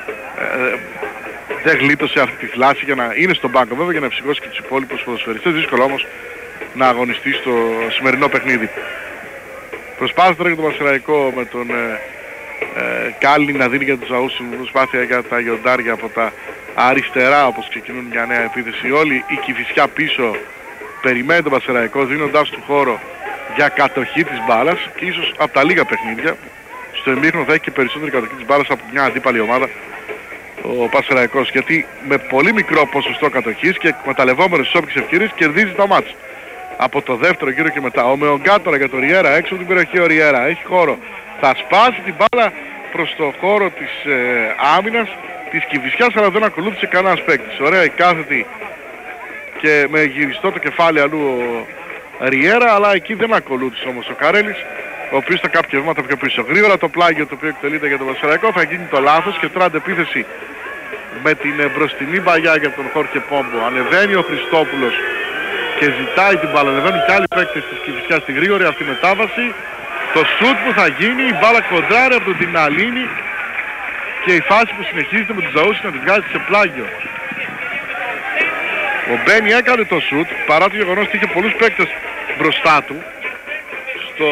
δεν γλίτωσε αυτή τη θλάση για να είναι στον πάγκο βέβαια για να ψυχώσει και τους υπόλοιπους ποδοσφαιριστές. Δύσκολο όμως να αγωνιστεί στο σημερινό παιχνίδι. Προσπάθησε τώρα για τον Πανσεραϊκό με τον Κάλλη να δίνει για τους Ζαούς προσπάθεια για τα Γιοντάρια από τα αριστερά, όπως ξεκινούν μια νέα επίθεση όλοι. Η Κηφισιά πίσω περιμένει τον Πανσεραϊκό δίνοντάς του χώρο για κατοχή της μπάλας και ίσως από τα λίγα παιχνίδια στο ημίχρονο θα έχει και περισσότερη κατοχή της μπάλας από μια αντίπαλη ομάδα ο Πανσεραϊκός, γιατί με πολύ μικρό ποσοστό κατοχής και εκμεταλλευόμενος τις όποιες ευκαιρίες κερδίζει τα μάτς. Από το δεύτερο γύρο και μετά ο Μεογκάτορα για τον Ριέρα, έξω από την περιοχή ο Ριέρα έχει χώρο, θα σπάσει την μπάλα προς το χώρο της άμυνας της Κηφισιάς, αλλά δεν ακολούθησε κανένας παίκτης. Ωραία η κάθετη και με γυριστό το κεφάλι αλλού ο Ριέρα, αλλά εκεί δεν ακολούθησε όμως ο Καρέλης, ο οποίος θα κάποια βήματα πιο πίσω. Γρήγορα το πλάγιο το οποίο εκτελείται για τον Πανσεραϊκό θα γίνει το λάθος και τώρα αντεπίθεση με την μπροστινή μπαγιά για τον Χόρχε Πόμπο. Ανεβαίνει ο Χριστόπουλος και ζητάει την μπάλα. Ανεβαίνουν και άλλοι παίκτες της Κηφισιάς στη γρήγορη αυτή μετάβαση. Το σουτ που θα γίνει, η μπάλα κοντράρει από τον Τιναλίνη και η φάση που συνεχίζεται με τους Ζαούς να τη βγάζει σε πλάγιο. Ο Μπένι έκανε το σουτ παρά το γεγονός ότι είχε πολλούς παίκτες μπροστά του στο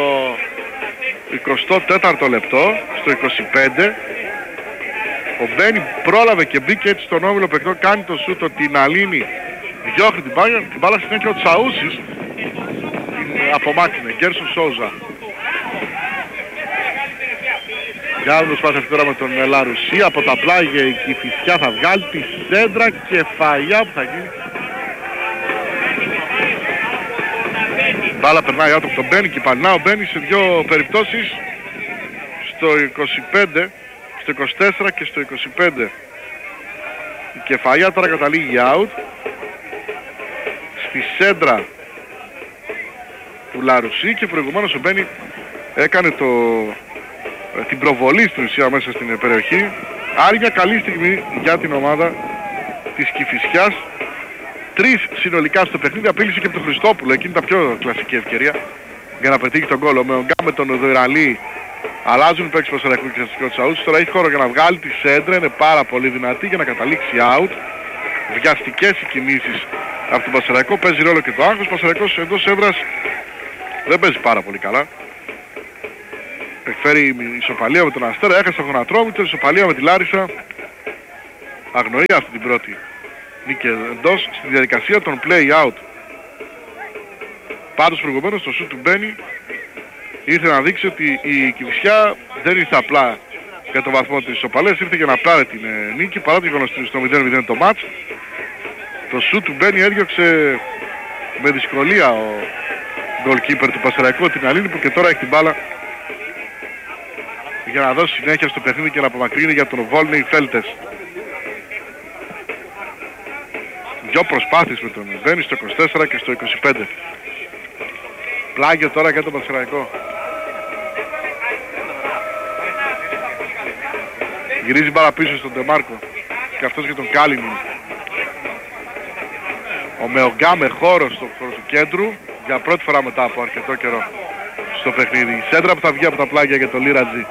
24ο λεπτό, στο 25. Ο Μπένι πρόλαβε και μπήκε έτσι στον όμιλο παικτό, κάνει το σούτ, ο Τιναλίνη διώχνει την μπάλα συνέχεια ο Τσαούσης την απομάκρυνε, Γκέρσον Σόουζα. Για να προσπάθει τώρα με τον Λαρουσί, από τα πλάγια η Κηφισιά θα βγάλει τη σέντρα κεφαλιά που θα γίνει. Μπάλα περνάει από τον Μπένι και παλινά ο Μπένι σε δύο περιπτώσεις, στο 25, στο 24 και στο 25. Η κεφαλιά τώρα καταλήγει out. Στη σέντρα του Λαρουσί και προηγουμένως ο Μπένι έκανε την προβολή στην ουσία μέσα στην περιοχή. Άλλη μια καλή στιγμή για την ομάδα της Κηφισιάς. 3 συνολικά στο παιχνίδι, απείλησε και από τον Χριστόπουλο, εκείνη τα πιο κλασική ευκαιρία για να πετύχει τον γκολ. Ο Μεογκά με τον Οδοϊραλή αλλάζουν οι παίκτες του Πανσεραϊκού και στο Τσαούτσι. Τώρα έχει χώρο για να βγάλει τη σέντρα, είναι πάρα πολύ δυνατή για να καταλήξει out. Βιαστικές οι κινήσεις από τον Πανσεραϊκό, παίζει ρόλο και το άγχος. Ο Πανσεραϊκός εντός έδρας δεν παίζει πάρα πολύ καλά. Εκφέρει ισοπαλία με τον Αστέρα, έχασε τον Γονατρόμητο, ισοπαλία με τη Λάρισα. Αγνοεί αυτή την πρώτη νίκη εντός στη διαδικασία των play out. Πάντως προηγουμένως το σουτ του Μπένι ήρθε να δείξει ότι η Κηφισιά δεν ήρθε απλά για τον βαθμό της ισοπαλίας, ήρθε για να πάρει την νίκη παρά το γεγονός στο 0-0 το μάτς. Το σουτ του Μπένι έδιωξε με δυσκολία ο goalkeeper του Πανσεραϊκού, την Αλήνη, που και τώρα έχει την μπάλα για να δώσει συνέχεια στο παιχνίδι και να απομακρύνει για τον Βόλνεϊ Φέλτες. Δυο προσπάθειες με τον Μπένι στο 24 και στο 25. Πλάγιο τώρα για τον Πανσεραϊκό. Γυρίζει μπάλα πίσω στον Ντεμάρκο και αυτός για τον Κάλινιν. Ο Μεογκά με χώρο στο χώρο του κέντρου για πρώτη φορά μετά από αρκετό καιρό στο παιχνίδι. Η σέντρα που θα βγει από τα πλάγια για τον Λίρατζι.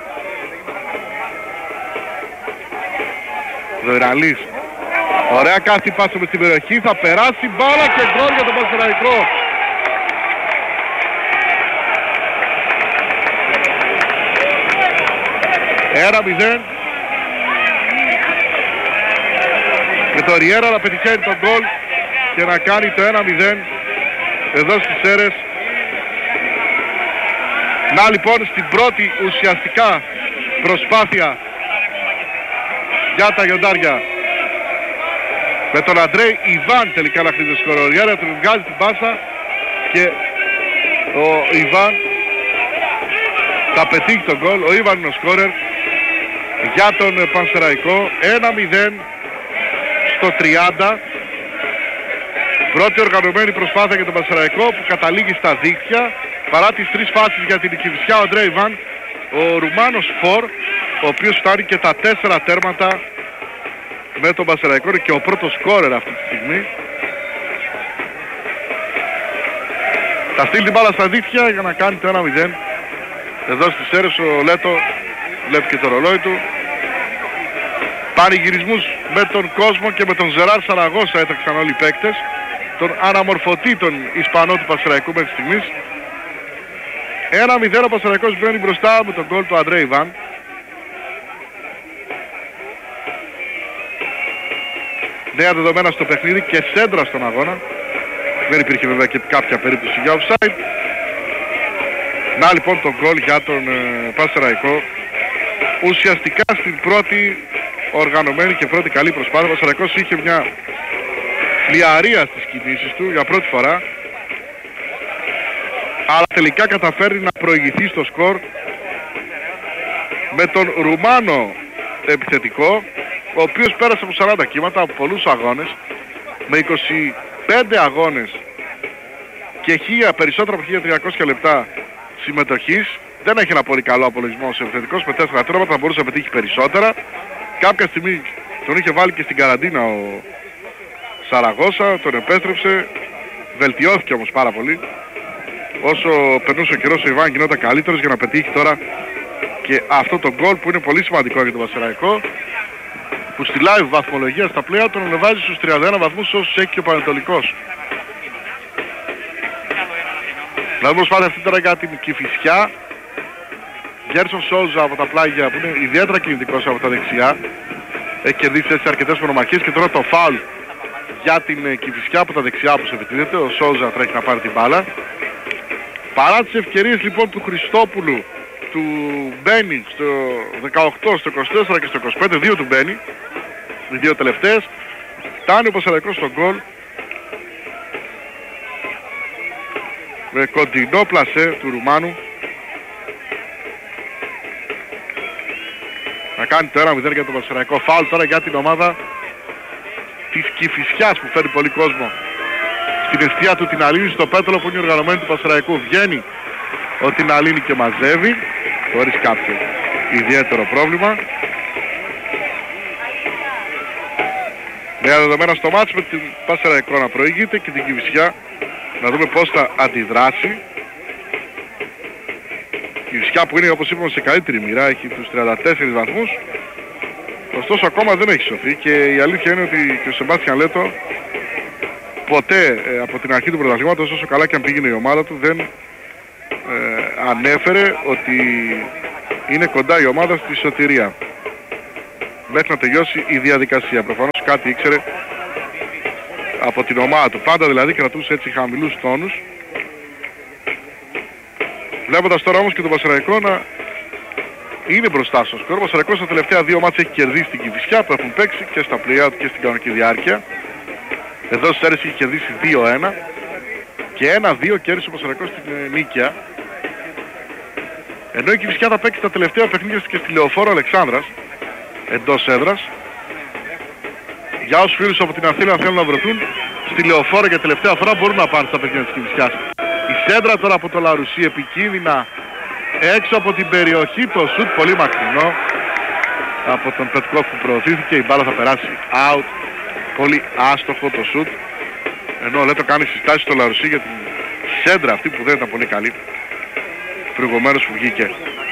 Δοϊραλής. Ωραία κάθη πάσα με στην περιοχή, θα περάσει μπάλα και γκολ για τον Πανσεραϊκό. Ένα 0. Και το Ριέρα να πετυχαίνει τον γκολ και να κάνει το 1-0 εδώ στις Σέρρες. Να λοιπόν στην πρώτη ουσιαστικά προσπάθεια για τα γιοντάρια, με τον Αντρέι Ιβάν τελικά να χτίζει το σκορ. Ο Ριέρα του βγάζει την πάσα και ο Ιβάν θα πετύχει τον γκολ. Ο Ιβάν είναι ο σκόρερ για τον Πανσεραϊκό. 1-0 στο 30. Πρώτη οργανωμένη προσπάθεια για τον Πανσεραϊκό που καταλήγει στα δίκτυα. Παρά τις 3 φάσεις για την Κηφισιά, ο Αντρέι Ιβάν, ο Ρουμάνος φορ, ο οποίος φτάνει και τα 4 τέρματα με τον Πανσεραϊκό και ο πρώτος σκόρερ αυτή τη στιγμή. Θα στείλει την μπάλα στα δίχτυα για να κάνει το 1-0. Εδώ στις Σέρρες ο Λέτο βλέπει και το ρολόι του. Πανηγυρισμούς με τον κόσμο και με τον Ζεράρ Σαραγώσα έτρεξαν όλοι οι παίκτες. Τον αναμορφωτή τον Ισπανό του Πανσεραϊκού μέχρι στιγμής. 1-0 ο Πανσεραϊκός μπαίνει μπροστά με τον γκολ του Αντρέι Ιβάν. Νέα δεδομένα στο παιχνίδι και σέντρα στον αγώνα. Δεν υπήρχε βέβαια και κάποια περίπτωση για offside. Να λοιπόν τον γκολ για τον Πανσεραϊκό. Ουσιαστικά στην πρώτη οργανωμένη και πρώτη καλή προσπάθεια ο Πανσεραϊκός είχε μια φλιαρία στις κινήσεις του για πρώτη φορά. Αλλά τελικά καταφέρει να προηγηθεί στο σκορ με τον Ρουμάνο επιθετικό, ο οποίος πέρασε από 40 κύματα, από πολλούς αγώνες, με 25 αγώνες και περισσότερα από 1.300 λεπτά συμμετοχής. Δεν έχει ένα πολύ καλό απολογισμό ως επιθετικός, με 4 τέρματα θα μπορούσε να πετύχει περισσότερα. Κάποια στιγμή τον είχε βάλει και στην καραντίνα ο Σαραγώσα, τον επέστρεψε, βελτιώθηκε όμως πάρα πολύ. Όσο περνούσε ο καιρός ο Ιβάν γινόταν καλύτερος για να πετύχει τώρα και αυτό το γκολ που είναι πολύ σημαντικό για τον Πανσεραϊκό, που στη live βαθμολογία στα πλοία τον ανεβάζει στους 31 βαθμούς όσους έχει και ο Πανετολικός. Να δούμε πάλι αυτή τώρα για την Κηφισιά. Γκέρσον Σόουζα από τα πλάγια που είναι ιδιαίτερα κινητικός από τα δεξιά. Έχει κερδίσει έτσι αρκετές μονομαχίες και τώρα το φάουλ για την Κηφισιά από τα δεξιά όπως επιτίθεται. Ο Σόουζα τρέχει να πάρει την μπάλα. Παρά τις ευκαιρίες λοιπόν του Χριστόπουλου, του Μπένι στο 18, στο 24 και στο 25, δύο του Μπένι, οι δύο τελευταίες, φτάνει ο Πανσεραϊκός στον γκολ με κοντινό πλασέ του Ρουμάνου να κάνει το 1-0 για τον Πανσεραϊκό. Φάουλ τώρα για την ομάδα της Κηφισιάς που φέρνει πολύ κόσμο στην εστία του την Αλήνη, στο πέτρελο που είναι οργανωμένη του Πανσεραϊκού. Βγαίνει ο την Αλήνη και μαζεύει χωρίς κάποιο ιδιαίτερο πρόβλημα. Νέα δεδομένα στο μάτς με την Πανσεραϊκό να προηγείται και την Κηφισιά να δούμε πώς θα αντιδράσει. Η Κηφισιά που είναι όπως είπαμε σε καλύτερη μοίρα, έχει τους 34 βαθμούς, ωστόσο ακόμα δεν έχει σωθεί και η αλήθεια είναι ότι και ο Σεμπάστιαν Λέτο ποτέ από την αρχή του πρωταθλήματος, όσο καλά και αν πήγαινε η ομάδα του, δεν ανέφερε ότι είναι κοντά η ομάδα στη σωτηρία μέχρι να τελειώσει η διαδικασία. Προφανώς κάτι ήξερε από την ομάδα του, πάντα δηλαδή κρατούσε έτσι χαμηλούς τόνους. Βλέποντας τώρα όμως και τον Πανσεραϊκό να είναι μπροστά στο σκορ. Ο Πανσεραϊκός στα τελευταία δύο μάτς έχει κερδίσει την Κηφισιά που έχουν παίξει και στα play-out και στην κανονική διάρκεια. Εδώ στις Σέρρες είχε κερδίσει 2-1 και 1-2 κέρδισε ο Πανσεραϊκός στην Νίκαια. Ενώ η Κηφισιά θα παίξει τα τελευταία παιχνίδια και στη Λεωφόρο Αλεξάνδρας εντός έδρας. Για όσους φίλους από την Αθήνα θέλουν να βρεθούν στη Λεωφόρο για τελευταία φορά μπορούν να πάνε στα παιχνίδια της Κηφισιάς. Η σέντρα τώρα από το Λαρουσί επικίνδυνα έξω από την περιοχή, το σουτ πολύ μακρινό από τον Πετκόφ που προωθήθηκε, η μπάλα θα περάσει out, πολύ άστοχο το σουτ, ενώ Λέτο κάνει συστάσεις στο Λαρουσί για την σέντρα αυτή που δεν ήταν πολύ καλή προηγουμένως που βγήκε.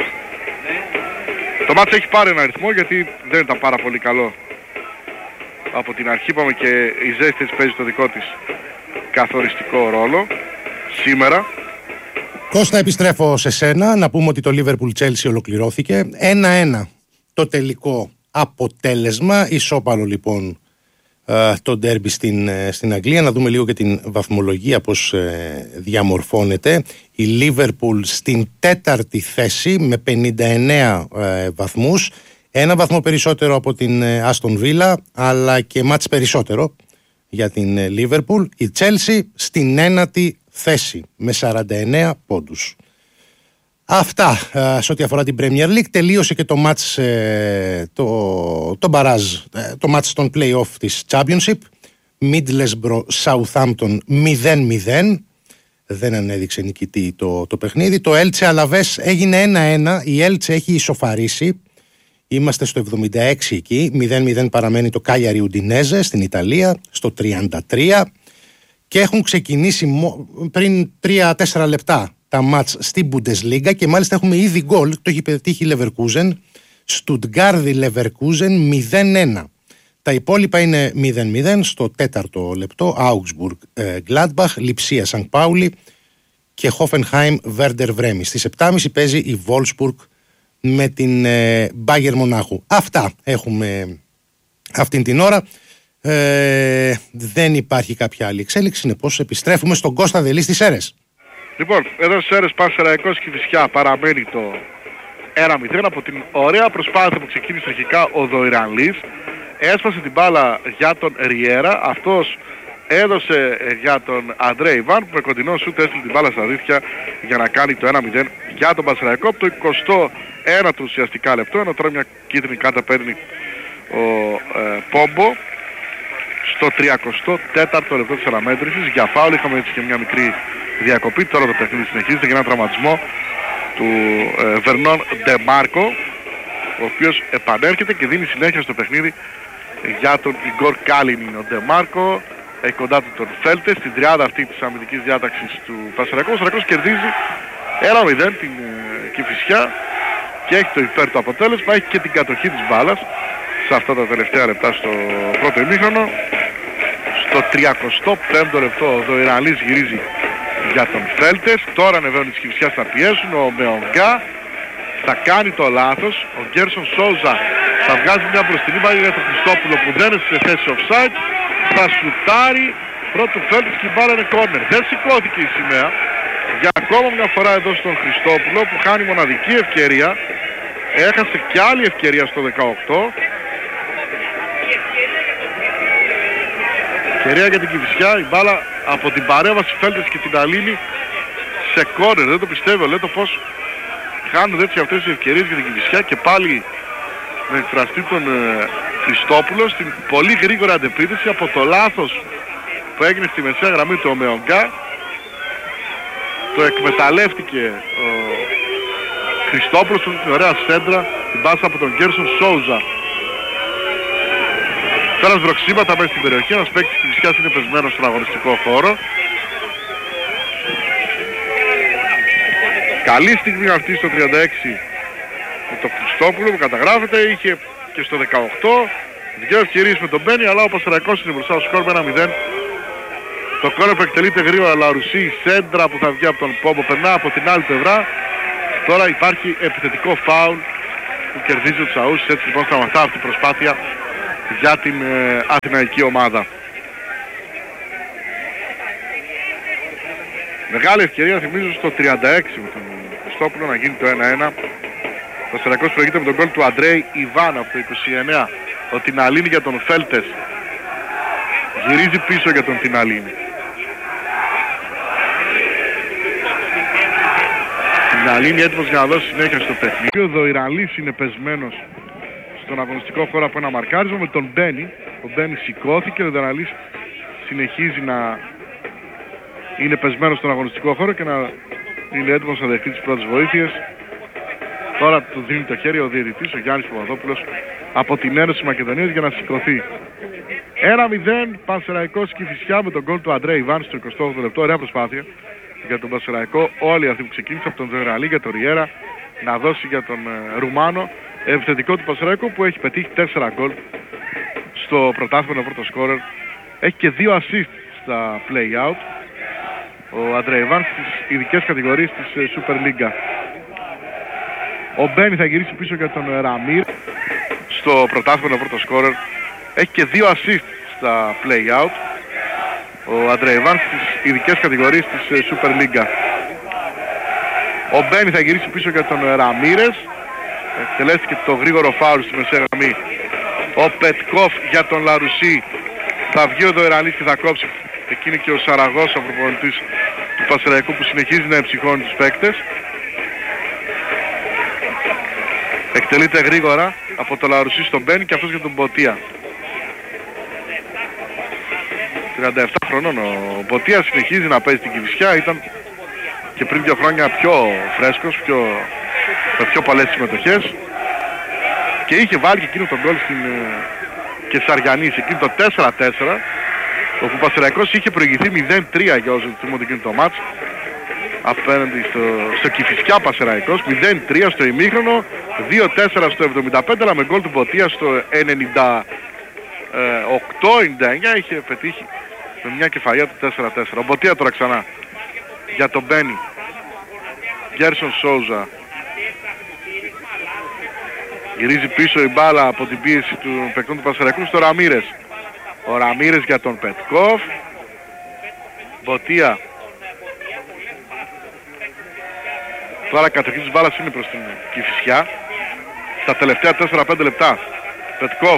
Το μάτς έχει πάρει ένα αριθμό γιατί δεν ήταν πάρα πολύ καλό από την αρχή, είπαμε, και η ζέστη της παίζει το δικό της καθοριστικό ρόλο σήμερα. Κώστα, επιστρέφω σε σένα. Να πούμε ότι το Liverpool Chelsea ολοκληρώθηκε 1-1 το τελικό αποτέλεσμα, ισόπαλο λοιπόν το ντέρμπι στην Αγγλία. Να δούμε λίγο και την βαθμολογία πώς διαμορφώνεται. Η Λίβερπουλ στην 4η θέση με 59 βαθμούς, ένα βαθμό περισσότερο από την Άστον Βίλα, αλλά και μάτς περισσότερο για την Λίβερπουλ. Η Τσέλσι στην 9η θέση με 49 πόντους. Αυτά σε ό,τι αφορά την Premier League. Τελείωσε και το μάτς, το μπαράζ, το μάτς των play-off της Championship. Middlesbrough Southampton 0-0. Δεν ανέδειξε νικητή το παιχνίδι. Το Elche Alaves έγινε 1-1. Η Elche έχει ισοφαρίσει. Είμαστε στο 76 εκεί. 0-0 παραμένει το Cagliari Udinese στην Ιταλία στο 33. Και έχουν ξεκινήσει πριν 3-4 λεπτά τα μάτς στην Bundesliga και μάλιστα έχουμε ήδη γκολ. Το έχει πετύχει η Leverkusen. Στουτγκάρδη Leverkusen 0-1. Τα υπόλοιπα είναι 0-0 στο 4ο λεπτό. Augsburg Gladbach, Λιψία Σανκ Πάουλη και Hoffenheim Werder Βρέμι. Στις 7.30 παίζει η Wolfsburg με την Bayern Μονάχου. Αυτά έχουμε αυτήν την ώρα. Δεν υπάρχει κάποια άλλη εξέλιξη. Συνεπώς επιστρέφουμε στον Κώστα Δελή στις Σέρρες. Λοιπόν, εδώ στις Σέρρες Πανσεραϊκός Κηφισιά παραμένει το 1-0 από την ωραία προσπάθεια που ξεκίνησε αρχικά ο Δοϊρανλής. Έσπασε την μπάλα για τον Ριέρα, αυτός έδωσε για τον Αντρέ Ιβάν που με κοντινό σούτ έστειλε την μπάλα στα δίχτυα για να κάνει το 1-0 για τον Πανσεραϊκό από το 21ο του ουσιαστικά λεπτό, ενώ τώρα μια κίτρινη κάρτα παίρνει ο Πόμπο στο 34ο λεπτό της αναμέτρησης. Για φάουλ είχαμε έτσι και μια μικρή διακοπή. Τώρα το παιχνίδι συνεχίζεται για ένα τραυματισμό του Βερνόν Ντεμάρκο, ο οποίος επανέρχεται και δίνει συνέχεια στο παιχνίδι για τον Ιγκόρ Κάλινιν. Ο Ντεμάρκο έχει κοντά του τον Φέλτε στην τριάδα αυτή της αμυντικής διάταξης του Πανσεραϊκού. Ο Πανσεραϊκός κερδίζει 1-0 την Κηφισιά και έχει το υπέρ του αποτέλεσμα, έχει και την κατοχή της μπάλας σε αυτά τα τελευταία λεπτά στο πρώτο ημίχρονο. Στο 35ο λεπτό ο Δοϊρανλής γυρίζει για τον Φέλτες. Τώρα ανεβαίνουν τις Κηφισιάς, θα πιέσουν. Ο Μεονγκά θα κάνει το λάθος. Ο Γκέρσον Σόουζα θα βγάζει μια μπροστινή μπάλα για τον Χριστόπουλο που δεν είναι σε θέση offside. Θα σουτάρει πρώτο Φέλτες και η μπάλα είναι κόρνερ. Δεν σηκώθηκε η σημαία. Για ακόμα μια φορά εδώ στον Χριστόπουλο που χάνει μοναδική ευκαιρία. Έχασε και άλλη ευκαιρία στο 18. Ευκαιρία για την Κηφισιά, η μπάλα από την παρέμβαση Φέλτες και την Αλήνη σε κόρνερ. Δεν το πιστεύω, λέω το πως χάνουν έτσι αυτές οι ευκαιρίες για την Κηφισιά και πάλι με εκφραστή τον Χριστόπουλο στην πολύ γρήγορη αντεπίθεση από το λάθος που έγινε στη μεσαία γραμμή του Ομεογκά. Το εκμεταλλεύτηκε ο Χριστόπουλος στην ωραία σέντρα, την πάσα από τον Γκέρσον Σόουζα. Τώρα βροξίματα μέσα στην περιοχή, ένας παίκτης της Κηφισιάς είναι πεσμένος στον αγωνιστικό χώρο. Καλή στιγμή αυτή στο 36 με τον Χριστόπουλο που καταγράφεται, είχε και στο 18 δύο ευκαιρίες με τον Μπένι, αλλά ο Πανσεραϊκός είναι μπροστά στο σκορ με 1-0. Το κόρνερ που εκτελείται γρήγορα, Λαρουσί, σέντρα που θα βγει από τον Πόμπο, περνά από την άλλη πλευρά. Τώρα υπάρχει επιθετικό φάουλ που κερδίζει ο Τσαούσης, έτσι λοιπόν σταματά αυτή η προσπάθεια για την αθηναϊκή ομάδα. Μεγάλη ευκαιρία θυμίζω στο 36 με τον Χριστόπουλο να γίνει το 1-1. Ο Πανσεραϊκός προηγείται με τον γκολ του Αντρέι Ιβάν από το 29. Ο Τιναλίνη για τον Φέλτες. Γυρίζει πίσω για τον Τιναλίνη. Τιναλίνη έτοιμος για να δώσει συνέχεια στο παιχνίδι. Ο Δοϊρανλής είναι πεσμένος στον αγωνιστικό χώρο από ένα μαρκάρισμα με τον Μπένι. Ο Μπένι σηκώθηκε, ο Δοϊρανλής συνεχίζει να είναι πεσμένος στον αγωνιστικό χώρο και να είναι έτοιμος να δεχτεί τις πρώτες βοήθειες. Τώρα του δίνει το χέρι ο διαιτητής, ο Γιάννης Παπαδόπουλος, από την Ένωση Μακεδονίας για να σηκωθεί. 1-0 Πανσεραϊκός Κηφισιά με τον γκολ του Αντρέ Ιβάν στο 28ο λεπτό. Ωραία προσπάθεια για τον Πανσεραϊκό. Όλοι αυτοί που ξεκίνησαν από τον Δοϊρανλή για τον Ριέρα να δώσει για τον Ρουμάνο. Επιθετικό του Πανσεραϊκού που έχει πετύχει 4 γκολ στο πρωτάθλημα, πρώτο σκόρερ. Έχει και 2 assist στα play-out. Ο Αντρέ Ιβάν στις ειδικές κατηγορίες της Super League. Ο Μπένι θα γυρίσει πίσω για τον Ραμίρ στο πρωτάθλημα, πρώτο σκόρερ. Έχει και 2 assist στα play-out. Ο Αντρέ Ιβάν στις ειδικές κατηγορίες της Super League. Ο Μπένι θα γυρίσει πίσω για τον Ραμίρες. Εκτελέστηκε το γρήγορο φάουλ στη μεσαία γραμμή. Ο Πετκόφ για τον Λαρουσί. Θα βγει ο Δοερανής και θα κόψει. Εκείνη και ο Σαραγός, ο προπονητής του Πανσεραϊκού, που συνεχίζει να εμψυχώνει τους παίκτες. Εκτελείται γρήγορα από το Λαρουσί στον Μπένι και αυτός για τον Μποτία. 37 χρονών ο Μποτία συνεχίζει να παίζει την Κηφισιά. Ήταν και πριν 2 χρόνια πιο φρέσκος, με πιο πολλές συμμετοχές. Και είχε βάλει και εκείνο τον γκολ στην Κεσαριανής, εκείνο το 4-4, όπου ο Πανσεραϊκός είχε προηγηθεί 0-3 για όσους θυμούνται εκείνο το μάτς απέναντι στο Κηφισιά Πανσεραϊκός. 0-3 στο ημίχρονο, 2-4 στο 75, αλλά με γκολ του Μποτία στο 98-99 είχε πετύχει με μια κεφαλιά του 4-4. Ο Μποτία τώρα ξανά για τον Μπένι. Γκέρσον Σόουζα. Γυρίζει πίσω η μπάλα από την πίεση του παικτών του Πανσεραϊκού στο Ραμίρες. Ο Ραμίρες για τον Πετκόφ. Μποτία. Τώρα καταρχήν της μπάλας είναι προς την Κηφισιά. Στα τελευταία 4-5 λεπτά. Πετκόφ.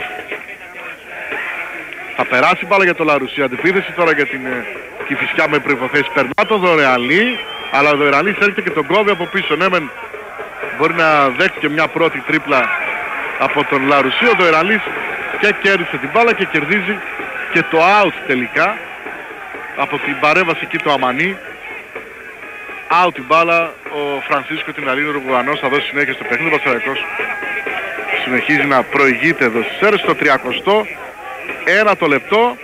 Θα περάσει μπάλα για το Λαρουσί. Αντιπίθεση τώρα για την Κηφισιά με προϋποθέσεις. Περνά το Δωρεαλή, αλλά ο Δωρεαλής έρχεται και τον κόβει από πίσω. Ναι, μπορεί να δέχει και μια πρώτη τρίπλα από τον Λαρουσί. Ο Δωρεαλής και κέρδισε την μπάλα και κερδίζει και το out τελικά από την παρέμβαση εκεί του Αμανί. Out την μπάλα. Ο Φρανσίσκο την Αλήνου Ρουγουανός θα δώσει συνέχεια στο παιχνίδι. Ο Πανσεραϊκός συνεχίζει να προηγείται εδώ στις αίρες στο 30ο. 1 λεπτό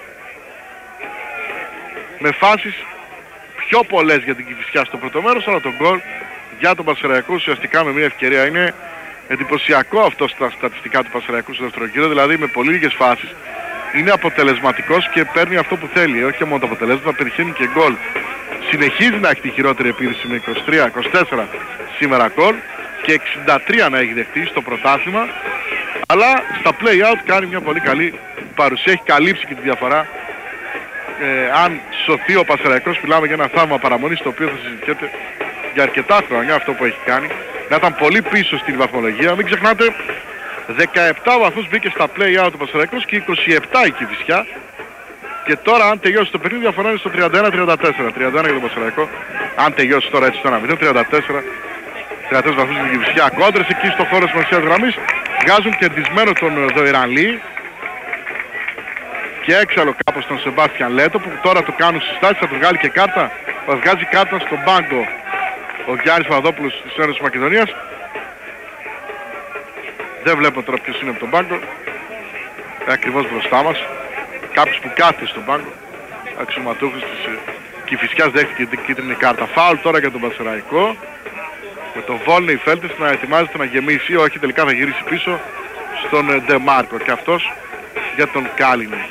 με φάσεις πιο πολλές για την Κηφισιά στο πρώτο μέρος, αλλά τον γκολ για τον Πανσεραϊκό ουσιαστικά με μια ευκαιρία. Είναι εντυπωσιακό αυτό στα στατιστικά του Πανσεραϊκού στο δεύτερο γύρο, δηλαδή με πολύ λίγες φάσεις είναι αποτελεσματικός και παίρνει αυτό που θέλει. Όχι μόνο το αποτελέσμα, πετυχαίνει και γκολ. Συνεχίζει να έχει τη χειρότερη επίδυση με 23-24 σήμερα γκολ και 63 να έχει δεχτεί στο πρωτάθλημα, αλλά στα play-out κάνει μια πολύ καλή παρουσία, έχει καλύψει και τη διαφορά. Αν σωθεί ο Πανσεραϊκός, μιλάμε για ένα θαύμα παραμονής, το οποίο θα συζητιέται για αρκετά χρόνια αυτό που έχει κάνει. Να ήταν πολύ πίσω στην βαθμολογία. Μην ξεχνάτε, 17 βαθμούς μπήκε στα play-out ο Πανσεραϊκός και 27 η Κηφισιά. Και τώρα αν τελειώσει το παιχνίδι, διαφορά είναι στο 31-34. 31 για τον Πανσεραϊκό. Αν τελειώσει τώρα έτσι στο 1-0, 34 βαθμούς στην Κηφισιά. Κόντρες εκεί στο χώρο της μεσαίας γραμμής βγάζουν κερδισμένο τον Δοηρανλή και έξαλλο κάπως τον Σεμπάστιαν Λέτο, που τώρα του κάνουν συστάσεις, θα του βγάλει και κάρτα. Θα βγάζει κάρτα στον πάγκο ο Γιάννης Παπαδόπουλος της Ένωσης Μακεδονίας. Δεν βλέπω τώρα ποιος είναι από τον πάγκο. Ακριβώς μπροστά μας. Κάποιος που κάθεται στον πάγκο. Αξιωματούχος της Κηφισιάς δέχτηκε την κίτρινη κάρτα. Φάουλ τώρα για τον Πανσεραϊκό. Με τον Βόλνεϊ Φέλτες να ετοιμάζεται να γεμίσει. Όχι, τελικά θα γυρίσει πίσω στον Ντεμάρκο. Και αυτός για τον Κάλινη.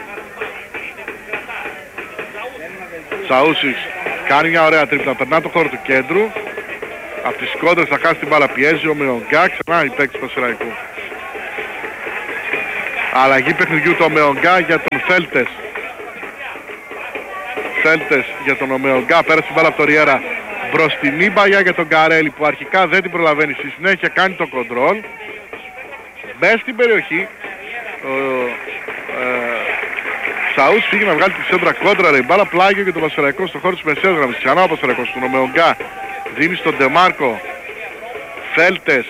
Σαούσης κάνει μια ωραία τρίπλα. Περνά το χώρο του κέντρου. Από τις κόντρες θα χάσει την μπάλα, πιέζει ο Μεογκά. Ξανά η παίκτης του Πανσεραϊκού. Αλλαγή παιχνιδιού το Μεογκά για τον Φέλτες. Φέλτες για τον Μεογκά. Πέρασε την μπάλα από το Ριέρα. Μπροστινή μπαγιά για τον Καρέλη που αρχικά δεν την προλαβαίνει. Στη συνέχεια κάνει το κοντρόλ. Μπες στην περιοχή. Σαούς φύγει να βγάλει τη σέντρα κόντρα, ρε, η μπάλα πλάγιο για τον Πανσεραϊκό στο χώρο της μεσαίας γραμμής. Ξανά ο Πανσεραϊκός του Νομεογκά δίνει στον Ντεμάρκο. Φέλτες.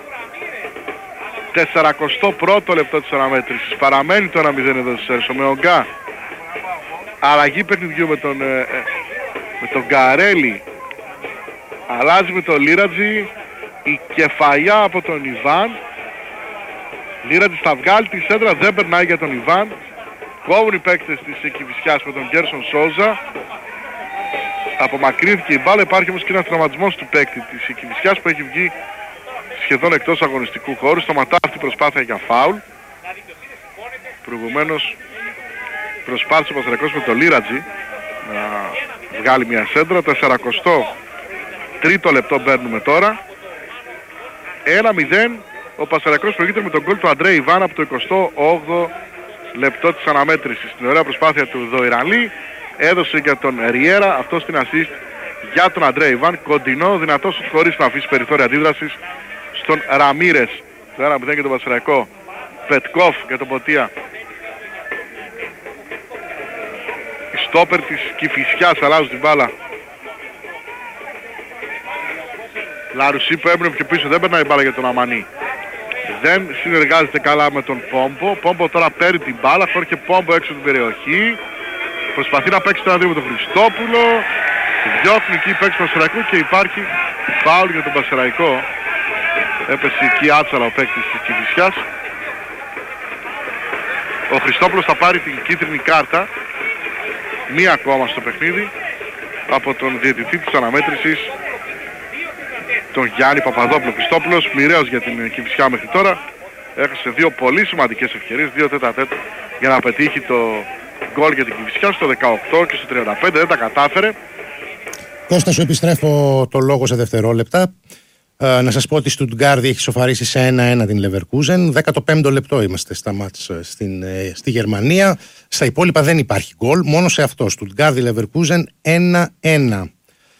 41ο λεπτό της αναμέτρησης. Παραμένει το 1-0 εδώ στις αίρες. Ο Μεογκά. Αλλαγή παιχνιδιού με τον Γκαρέλη. Αλλάζει με τον Λίρατζι. Η κεφαλιά από τον Ιβάν. Λίρατζι θα βγάλει τη σέντρα, δεν περνάει για τον Ιβάν. Κόβουν οι παίκτες της Κηφισιάς με τον Γκέρσον Σόουζα. Απομακρύνθηκε η μπάλα, υπάρχει όμως και ένας τραυματισμός του παίκτη της Κηφισιάς που έχει βγει σχεδόν εκτός αγωνιστικού χώρου. Σταματά αυτή η προσπάθεια για φάουλ. Προηγουμένως προσπάθησε ο Πανσεραϊκός με τον Λίρατζι να βγάλει μια σέντρα. 43ο λεπτό μπαίνουμε τώρα. 1-0. Ο Πανσεραϊκός προηγείται με τον γκολ του Αντρέ Ιβάν από το 28ο λεπτό της αναμέτρησης. Στην ωραία προσπάθεια του Δοϊρανλή έδωσε για τον Ριέρα, αυτό στην assist για τον Αντρέ Ιβάν. Κοντινό, δυνατό σουτ χωρίς να αφήσει περιθώρια αντίδρασης στον Ραμίρες. Το 1-0 για τον Πανσεραϊκό. Πετκόφ για τον Ποτία. Η στόπερ της Κηφισιάς αλλάζουν την μπάλα. Λαρουσί που έμπαινε πιο πίσω, δεν περνάει η μπάλα για τον Αμανί. Δεν συνεργάζεται καλά με τον Πόμπο. Πόμπο τώρα παίρνει την μπάλα, χώρηκε Πόμπο έξω από την περιοχή. Προσπαθεί να παίξει το 1-2 με τον Χριστόπουλο. Διώχνει εκεί η παίκτης του Πανσεραϊκού και υπάρχει φάουλ για τον Πανσεραϊκό. Έπεσε εκεί άτσαλα ο παίκτης της Κηφισιάς. Ο Χριστόπουλος θα πάρει την κίτρινη κάρτα, μία ακόμα στο παιχνίδι, από τον διαιτητή της αναμέτρησης, τον Γιάννη Παπαδόπουλο. Χριστόπουλος μοιραίος για την Κηφισιά μέχρι τώρα. Έχασε δύο πολύ σημαντικές ευκαιρίες, 2 τέτα-τέτ για να πετύχει το γκολ για την Κηφισιά στο 18 και στο 35. Δεν τα κατάφερε. Κώστα, σου επιστρέφω το λόγο σε δευτερόλεπτα. Να σας πω ότι η Στουτγκάρδη έχει σοφαρίσει σε 1-1 την Leverkusen. 15ο λεπτό είμαστε στα μάτς στη Γερμανία. Στα υπόλοιπα δεν υπάρχει γκολ, μόνο σε αυτό. Στουτγκάρδη Leverkusen 1-1.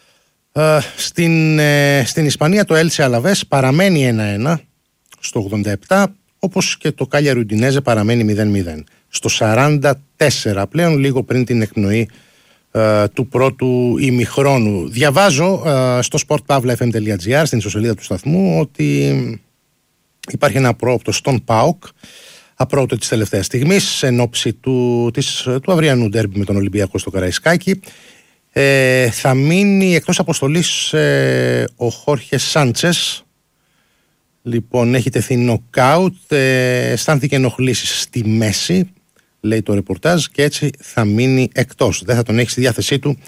Στην Ισπανία το Έλτσε Αλαβές παραμένει 1-1 στο 87, όπως και το Κάλιαρι Ουντινέζε παραμένει 0-0. Στο 44 πλέον, λίγο πριν την εκπνοή του πρώτου ημιχρόνου. Διαβάζω στο sportpavlafm.gr, στην ιστοσελίδα του σταθμού, ότι υπάρχει ένα απρόοπτο στον ΠΑΟΚ, απρόοπτο της τελευταίας στιγμής, εν ώψη του αυριανού ντέρμπι με τον Ολυμπιακό στο Καραϊσκάκι. Θα μείνει εκτός αποστολής ο Χόρχε Σάντσες. Λοιπόν, έχει τεθεί νοκάουτ, αισθάνθηκε ενοχλήσεις στη μέση, λέει το ρεπορτάζ, και έτσι θα μείνει εκτός. Δεν θα τον έχει στη διάθεσή του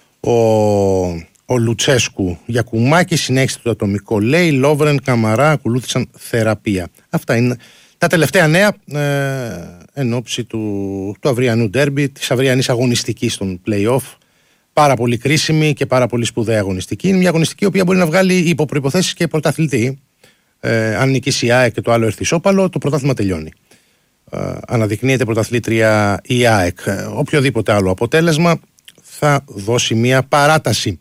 ο Λουτσέσκου. Γιακουμάκη συνέχισε το ατομικό, λέει. Λόβρεν, Καμαρά ακολούθησαν θεραπεία. Αυτά είναι τα τελευταία νέα εν ώψη του αυριανού ντέρμπι, της αυριανής αγωνιστικής των play-off. Πάρα πολύ κρίσιμη και πάρα πολύ σπουδαία αγωνιστική. Είναι μια αγωνιστική η οποία μπορεί να βγάλει υπό προϋποθέσεις και πρωταθλητή. Αν νικήσει η ΑΕΚ και το άλλο έρθει ισόπαλο, το πρωτάθλημα τελειώνει. Αναδεικνύεται πρωταθλήτρια η ΑΕΚ. Οποιοδήποτε άλλο αποτέλεσμα θα δώσει μια παράταση.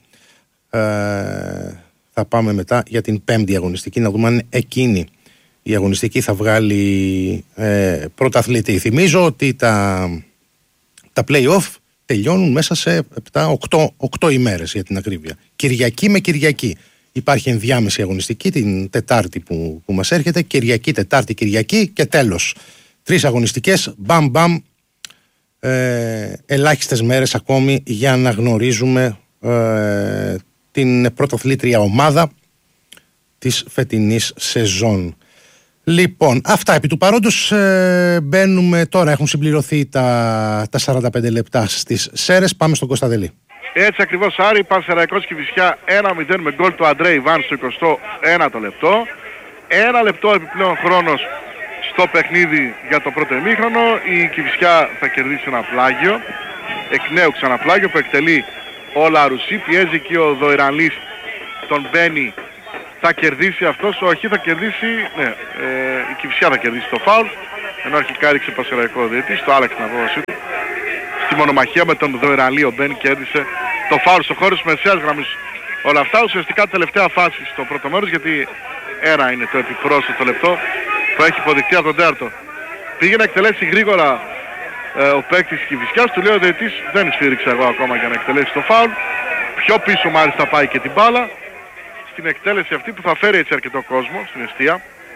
Θα πάμε μετά για την 5η αγωνιστική, να δούμε αν εκείνη η αγωνιστική θα βγάλει πρωταθλητή. Θυμίζω ότι τα play-off τελειώνουν μέσα σε 8 ημέρες για την ακρίβεια. Κυριακή με Κυριακή. Υπάρχει ενδιάμεση αγωνιστική την Τετάρτη που μας έρχεται. Κυριακή, Τετάρτη, Κυριακή και τέλος. 3 αγωνιστικές, μπαμ μπαμ. Ελάχιστες μέρες ακόμη για να γνωρίζουμε την πρωταθλήτρια ομάδα της φετινής σεζόν. Λοιπόν, αυτά επί του παρόντος. Μπαίνουμε τώρα, έχουν συμπληρωθεί τα 45 λεπτά στις Σέρες. Πάμε στον Κωνσταντελή. Έτσι ακριβώς, Άρη, Πανσεραϊκός Κηφισιά 1-0 με γκολ του Αντρέ Ιβάν στο 21ο λεπτό. 1 λεπτό επιπλέον χρόνος στο παιχνίδι για το πρώτο ημίχρονο. Η Κηφισιά θα κερδίσει ένα πλάγιο, εκ νέου ξανά πλάγιο που εκτελεί ο Λαρουσί. Πιέζει εκεί ο Δοϊρανλής, τον μπαίνει. Θα κερδίσει αυτός, όχι, θα κερδίσει, ναι, η Κηφισιά θα κερδίσει το φάουλ, ενώ αρχικά έριξε Πανσεραϊκό διαιτητής, το άλλαξε την απόφαση του. Στη μονομαχία με τον Δοϊρανλή, ο Μπεν κέρδισε το φάουλ στο χώρο της μεσαίας γραμμής. Όλα αυτά ουσιαστικά τελευταία φάση στο πρώτο μέρος, γιατί ένα είναι το επιπρόσθετο λεπτό που έχει υποδειχτεί από τον τέταρτο. Πήγε να εκτελέσει γρήγορα ο παίκτης της Κηφισιάς, του λέει ο διαιτητής, δεν σφύριξε εγώ ακόμα για να εκτελέσει το φάουλ. Πιο πίσω μάλιστα πάει και την μπάλα. Στην εκτέλεση αυτή που θα φέρει έτσι αρκετό κόσμο στην εστία,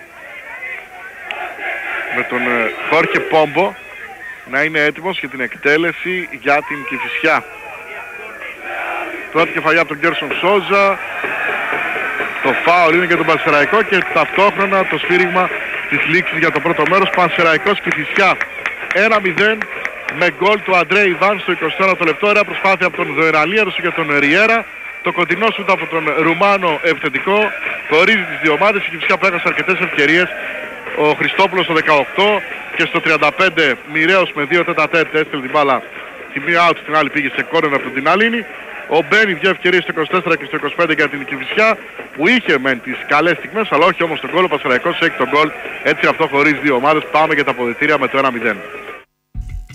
με τον Χόρχε Πόμπο να είναι έτοιμος για την εκτέλεση για την Κηφισιά. Πρώτη κεφαλιά από τον Γκέρσον Σόζα, το φάουλ είναι για τον Πανσεραϊκό και ταυτόχρονα το σφύριγμα της λήξης για το πρώτο μέρος. Πανσεραϊκός Κηφισιά 1-0 με γκολ του Αντρέ Ιβάν στο 21ο λεπτό. Ένα προσπάθεια από τον Δοϊραλή, έδωσε για τον Ριέρα. Το κοντινό σούτ από τον Ρουμάνο επιθετικό χωρίζει τις δύο ομάδες. Η Κηφισιά που έχασε αρκετές ευκαιρίες. Ο Χριστόπουλος στο 18 και στο 35 μοιραίος με 2 τέτα-τέτ έστειλε την μπάλα τη μία out, στην άλλη πήγε σε κόρνερ από τον Τιναλίνη. Ο Μπένι 2 ευκαιρίες στο 24 και στο 25 για την Κηφισιά που είχε μεν τις καλές στιγμές, αλλά όχι όμως τον γκολ. Ο Πανσεραϊκός έχει τον γκολ, έτσι αυτό χωρίζει δύο ομάδες. Πάμε για τα αποδυτήρια με το 1-0.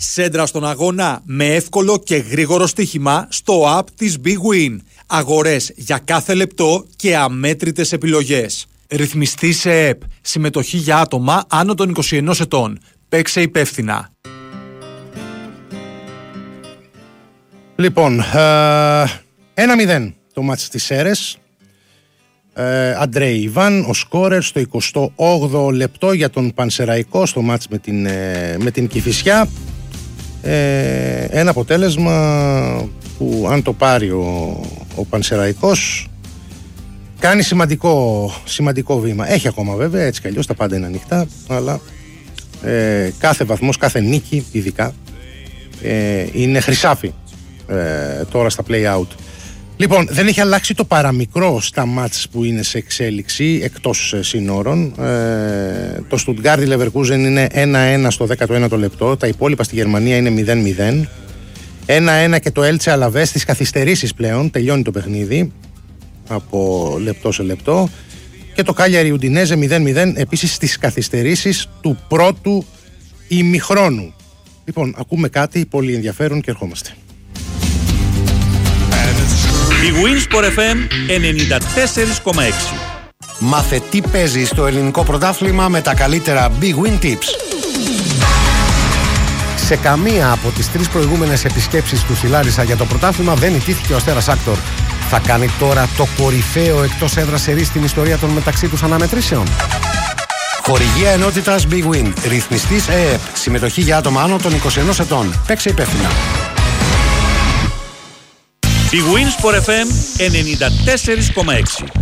Σέντρα στον αγώνα με εύκολο και γρήγορο στοίχημα στο app της Big Win. Αγορές για κάθε λεπτό και αμέτρητες επιλογές. Ρυθμιστή σε ΕΠ. Συμμετοχή για άτομα άνω των 21 ετών. Παίξε υπεύθυνα. Λοιπόν, 1-0 το μάτς στις Σέρρες. Αντρέι Ιβάν, ο σκόρερ στο 28ο λεπτό για τον Πανσεραϊκό στο μάτς με την Κηφισιά. Ένα αποτέλεσμα που αν το πάρει ο Πανσεραϊκός κάνει σημαντικό βήμα. Έχει ακόμα βέβαια, έτσι κι αλλιώς τα πάντα είναι ανοιχτά, αλλά κάθε βαθμός, κάθε νίκη ειδικά είναι χρυσάφι τώρα στα play-out. Λοιπόν, δεν έχει αλλάξει το παραμικρό στα μάτς που είναι σε εξέλιξη εκτός συνόρων. Το Stuttgart Leverkusen είναι 1-1 στο 19ο λεπτό. Τα υπόλοιπα στη Γερμανία είναι 0-0. 1-1 και το Elche Alaves στις καθυστερήσεις πλέον. Τελειώνει το παιχνίδι από λεπτό σε λεπτό. Και το Cagliari Udinese 0-0 επίσης στις καθυστερήσεις του πρώτου ημιχρόνου. Λοιπόν, ακούμε κάτι πολύ ενδιαφέρον και ερχόμαστε. Η Winsport FM 94,6. Μάθε τι παίζει στο ελληνικό πρωτάθλημα με τα καλύτερα Big Win Tips. Σε καμία από τις 3 προηγούμενες επισκέψεις του στη Λάρισα για το πρωτάθλημα δεν ιτήθηκε ο Αστέρας Άκτορ. Θα κάνει τώρα το κορυφαίο εκτός έδρας σερί στην ιστορία των μεταξύ τους αναμετρήσεων. Χορηγία ενότητας Big Win. Ρυθμιστής ΕΕΠ. Συμμετοχή για άτομα άνω των 21 ετών. Παίξε υπεύθυνα. Η Winsport FM 94,6.